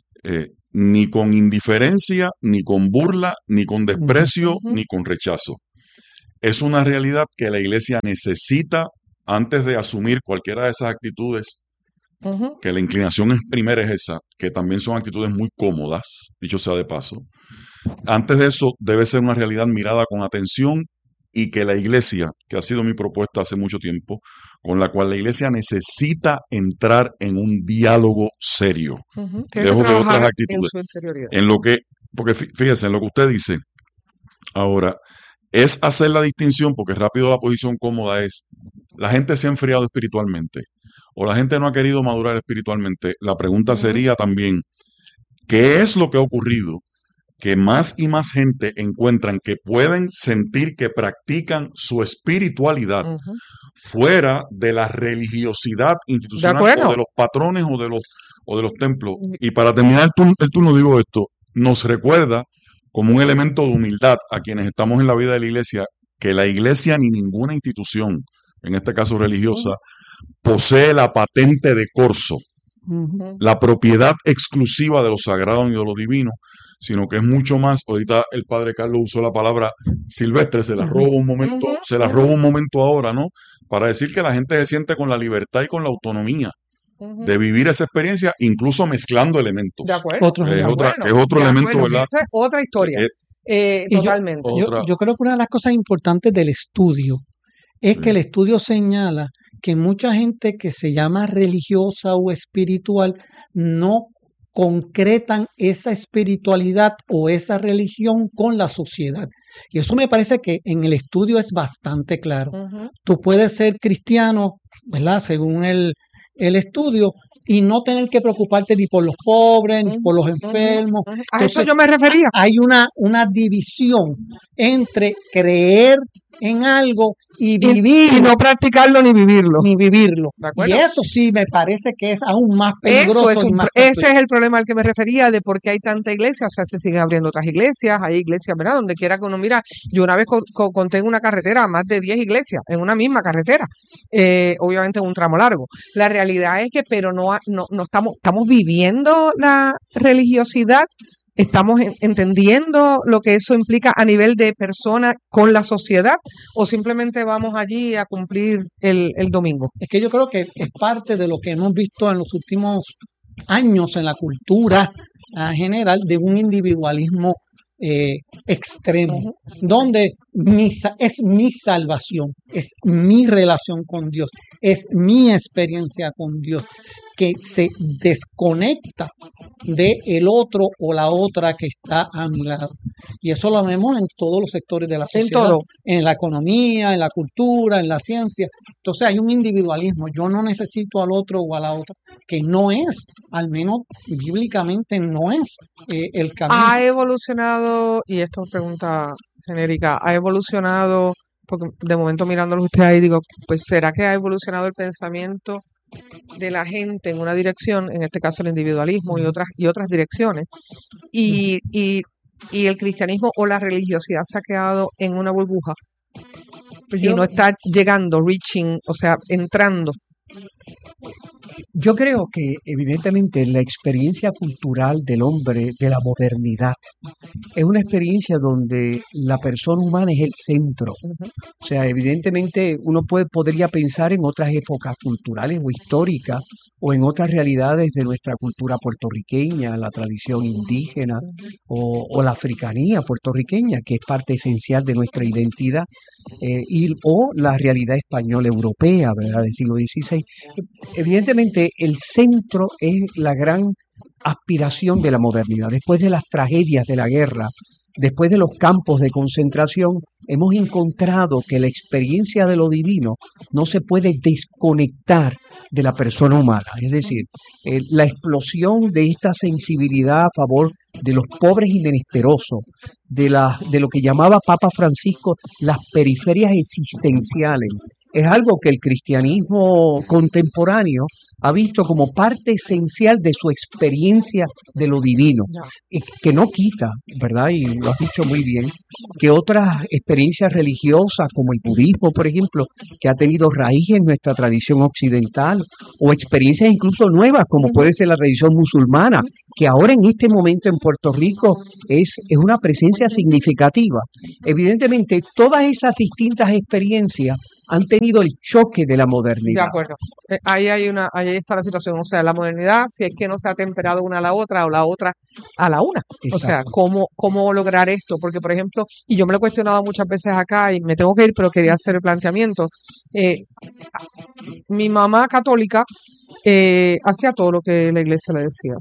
ni con indiferencia, ni con burla, ni con desprecio, ni con rechazo. Es una realidad que la iglesia necesita, antes de asumir cualquiera de esas actitudes, que la inclinación primera es esa, que también son actitudes muy cómodas, dicho sea de paso. Antes de eso, debe ser una realidad mirada con atención, y que la iglesia, que ha sido mi propuesta hace mucho tiempo, con la cual la iglesia necesita entrar en un diálogo serio, lejos de otras actitudes. Porque fíjese, en lo que usted dice, ahora, es hacer la distinción, porque rápido la posición cómoda es, la gente se ha enfriado espiritualmente, o la gente no ha querido madurar espiritualmente. La pregunta sería también, ¿qué es lo que ha ocurrido? Que más y más gente encuentran que pueden sentir que practican su espiritualidad fuera de la religiosidad institucional o de los patrones o de los templos. Y para terminar el turno digo esto, nos recuerda como un elemento de humildad a quienes estamos en la vida de la iglesia, que la iglesia ni ninguna institución, en este caso religiosa, posee la patente de corso, la propiedad exclusiva de lo sagrado y de lo divino, sino que es mucho más. Ahorita el padre Carlos usó la palabra silvestre, se la roba un momento ahora, ¿no? Para decir que la gente se siente con la libertad y con la autonomía de vivir esa experiencia, incluso mezclando elementos. De acuerdo. Es otro elemento, ¿verdad? Esa es otra historia. Totalmente. Yo creo que una de las cosas importantes del estudio es que el estudio señala que mucha gente que se llama religiosa o espiritual no concretan esa espiritualidad o esa religión con la sociedad. Y eso me parece que en el estudio es bastante claro. Tú puedes ser cristiano, ¿verdad? Según el estudio, y no tener que preocuparte ni por los pobres, ni por los enfermos. A eso yo me refería. Hay una división entre creer en algo y vivir. Y no practicarlo ni vivirlo. Y eso sí me parece que es aún más peligroso. Ese es el problema al que me refería, de por qué hay tanta iglesia. O sea, se siguen abriendo otras iglesias, hay iglesias, ¿verdad? Donde quiera que uno mira. Yo una vez conté en una carretera más de 10 iglesias, en una misma carretera, obviamente en un tramo largo. La realidad es que, pero no estamos viviendo la religiosidad. ¿Estamos entendiendo lo que eso implica a nivel de persona con la sociedad, o simplemente vamos allí a cumplir el domingo? Es que yo creo que es parte de lo que hemos visto en los últimos años en la cultura general, de un individualismo extremo, donde es mi salvación, es mi relación con Dios, es mi experiencia con Dios, que se desconecta de el otro o la otra que está a mi lado. Y eso lo vemos en todos los sectores de la sociedad, en la economía, en la cultura, en la ciencia. Entonces hay un individualismo. Yo no necesito al otro o a la otra, que no es, al menos bíblicamente, no es el camino. Ha evolucionado, y esto es pregunta genérica, ha evolucionado, porque de momento mirándolo usted ahí digo, pues ¿será que ha evolucionado el pensamiento de la gente en una dirección, en este caso el individualismo y otras direcciones, y el cristianismo o la religiosidad se ha quedado en una burbuja y no está llegando, reaching, o sea, entrando Yo creo que evidentemente la experiencia cultural del hombre de la modernidad es una experiencia donde la persona humana es el centro. O sea, evidentemente uno podría pensar en otras épocas culturales o históricas o en otras realidades de nuestra cultura puertorriqueña, la tradición indígena o la africanía puertorriqueña, que es parte esencial de nuestra identidad, o la realidad española europea, ¿verdad?, del siglo XVI. Evidentemente, el centro es la gran aspiración de la modernidad. Después de las tragedias de la guerra, después de los campos de concentración, hemos encontrado que la experiencia de lo divino no se puede desconectar de la persona humana. Es decir, la explosión de esta sensibilidad a favor de los pobres y menesterosos, de lo que llamaba Papa Francisco las periferias existenciales, es algo que el cristianismo contemporáneo ha visto como parte esencial de su experiencia de lo divino, que no quita, ¿verdad? Y lo has dicho muy bien, que otras experiencias religiosas como el budismo, por ejemplo, que ha tenido raíz en nuestra tradición occidental, o experiencias incluso nuevas como puede ser la tradición musulmana, que ahora en este momento en Puerto Rico es una presencia significativa. Evidentemente, todas esas distintas experiencias han tenido el choque de la modernidad. De acuerdo. Ahí está la situación. O sea, la modernidad, si es que no se ha temperado una a la otra o la otra a la una. O sea, ¿cómo lograr esto? Porque, por ejemplo, y yo me lo he cuestionado muchas veces acá y me tengo que ir, pero quería hacer el planteamiento. Mi mamá católica hacía todo lo que la iglesia le decía.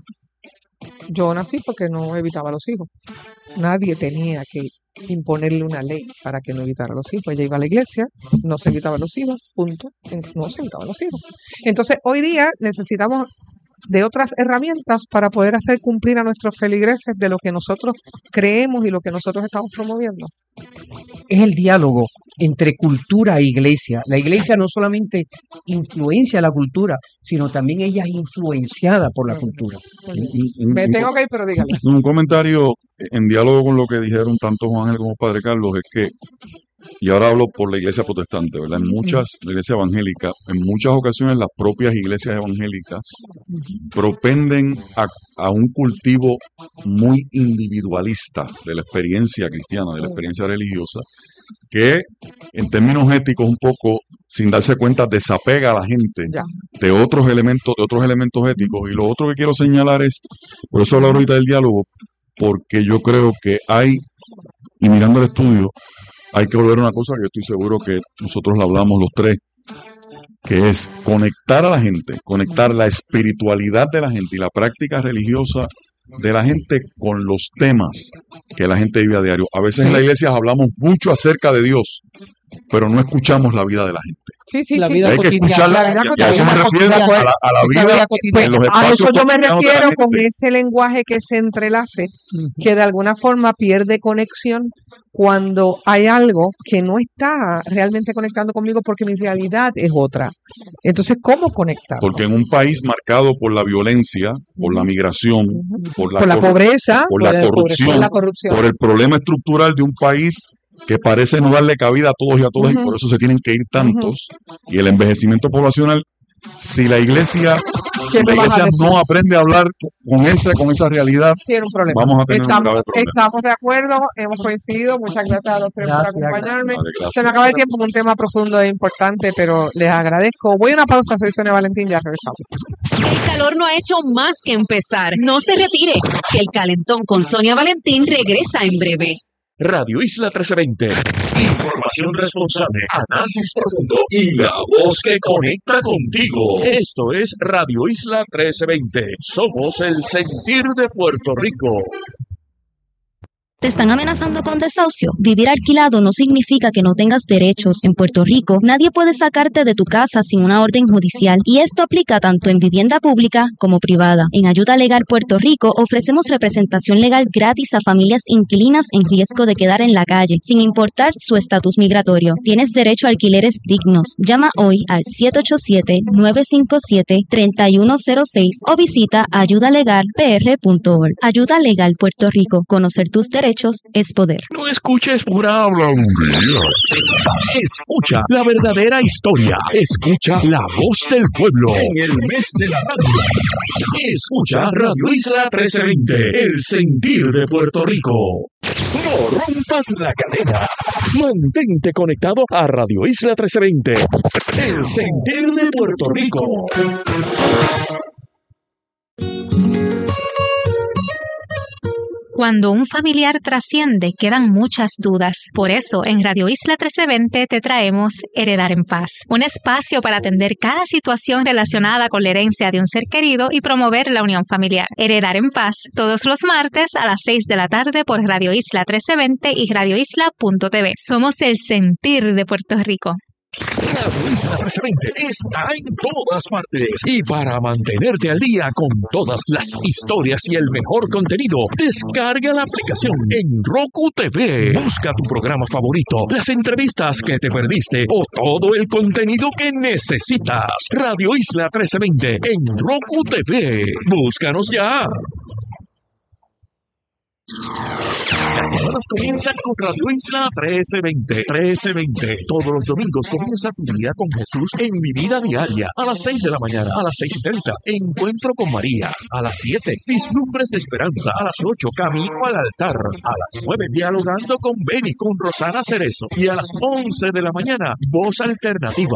Yo nací porque no evitaba a los hijos. Nadie tenía que imponerle una ley para que no evitara a los hijos. Ella iba a la iglesia, no se evitaba a los hijos, punto. No se evitaba a los hijos. Entonces, hoy día necesitamos de otras herramientas para poder hacer cumplir a nuestros feligreses de lo que nosotros creemos y lo que nosotros estamos promoviendo. Es el diálogo entre cultura e iglesia. La iglesia no solamente influencia la cultura, sino también ella es influenciada por la cultura. Me tengo que ir, pero dígale. Un comentario en diálogo con lo que dijeron tanto Juan Ángel como Padre Carlos es que, y ahora hablo por la iglesia protestante, ¿verdad? La iglesia evangélica, en muchas ocasiones las propias iglesias evangélicas propenden a un cultivo muy individualista de la experiencia cristiana, de la experiencia religiosa, que en términos éticos un poco, sin darse cuenta, desapega a la gente de otros elementos éticos. Y lo otro que quiero señalar es, por eso hablo ahorita del diálogo, porque yo creo que y mirando el estudio, hay que volver a una cosa que estoy seguro que nosotros la hablamos los tres, que es conectar a la gente, conectar la espiritualidad de la gente y la práctica religiosa de la gente con los temas que la gente vive a diario. A veces en la iglesia hablamos mucho acerca de Dios, pero no escuchamos la vida de la gente. La vida hay que escucharla, y a eso me refiero, a la vida en los espacios. A eso yo me cotidianos de la refiero con gente. ese lenguaje que se entrelace, que de alguna forma pierde conexión cuando hay algo que no está realmente conectando conmigo porque mi realidad es otra. Entonces, ¿cómo conectar? Porque en un país marcado por la violencia, por la migración, por la pobreza, por la corrupción, por el problema estructural de un país que parece no darle cabida a todos y a todas, y por eso se tienen que ir tantos, y el envejecimiento poblacional, si la iglesia no aprende a hablar con esa realidad, tiene un problema. Vamos a tener un grave problema. Estamos de acuerdo, hemos coincidido. Muchas gracias a los tres por acompañarme. Gracias. Se me acaba el tiempo con un tema profundo e importante, pero les agradezco. Voy a una pausa, soy Sonia Valentín, ya regresamos. El calor no ha hecho más que empezar. No se retire, que el calentón con Sonia Valentín regresa en breve. Radio Isla 1320. Información responsable, análisis profundo y la voz que conecta contigo. Esto es Radio Isla 1320. Somos el sentir de Puerto Rico. ¿Te están amenazando con desahucio? Vivir alquilado no significa que no tengas derechos. En Puerto Rico, nadie puede sacarte de tu casa sin una orden judicial, y esto aplica tanto en vivienda pública como privada. En Ayuda Legal Puerto Rico ofrecemos representación legal gratis a familias inquilinas en riesgo de quedar en la calle, sin importar su estatus migratorio. Tienes derecho a alquileres dignos. Llama hoy al 787-957-3106 o visita ayudalegalpr.org. Ayuda Legal Puerto Rico. Conocer tus derechos hechos es poder. No escuches pura habladuría. Escucha la verdadera historia. Escucha la voz del pueblo en el mes de la radio. Escucha Radio Isla 1320, el sentir de Puerto Rico. No rompas la cadena. Mantente conectado a Radio Isla 1320, el sentir de Puerto Rico. Cuando un familiar trasciende, quedan muchas dudas. Por eso, en Radio Isla 1320 te traemos Heredar en Paz, un espacio para atender cada situación relacionada con la herencia de un ser querido y promover la unión familiar. Heredar en Paz, todos los martes a las 6 de la tarde por Radio Isla 1320 y radioisla.tv. Somos el sentir de Puerto Rico. Radio Isla 1320 está en todas partes y para mantenerte al día con todas las historias y el mejor contenido, descarga la aplicación en Roku TV. Busca tu programa favorito, las entrevistas que te perdiste o todo el contenido que necesitas. Radio Isla 1320 en Roku TV. Búscanos ya. Las semanas comienzan con Radio Isla 1320. 1320. Todos los domingos comienza tu día con Jesús en Mi Vida Diaria. A las 6 de la mañana, a las 6:30, Encuentro con María. A las 7, Vislumbres de Esperanza. A las 8, Camino al Altar. A las 9, Dialogando con Beni, con Rosana Cerezo. Y a las 11 de la mañana, Voz Alternativa.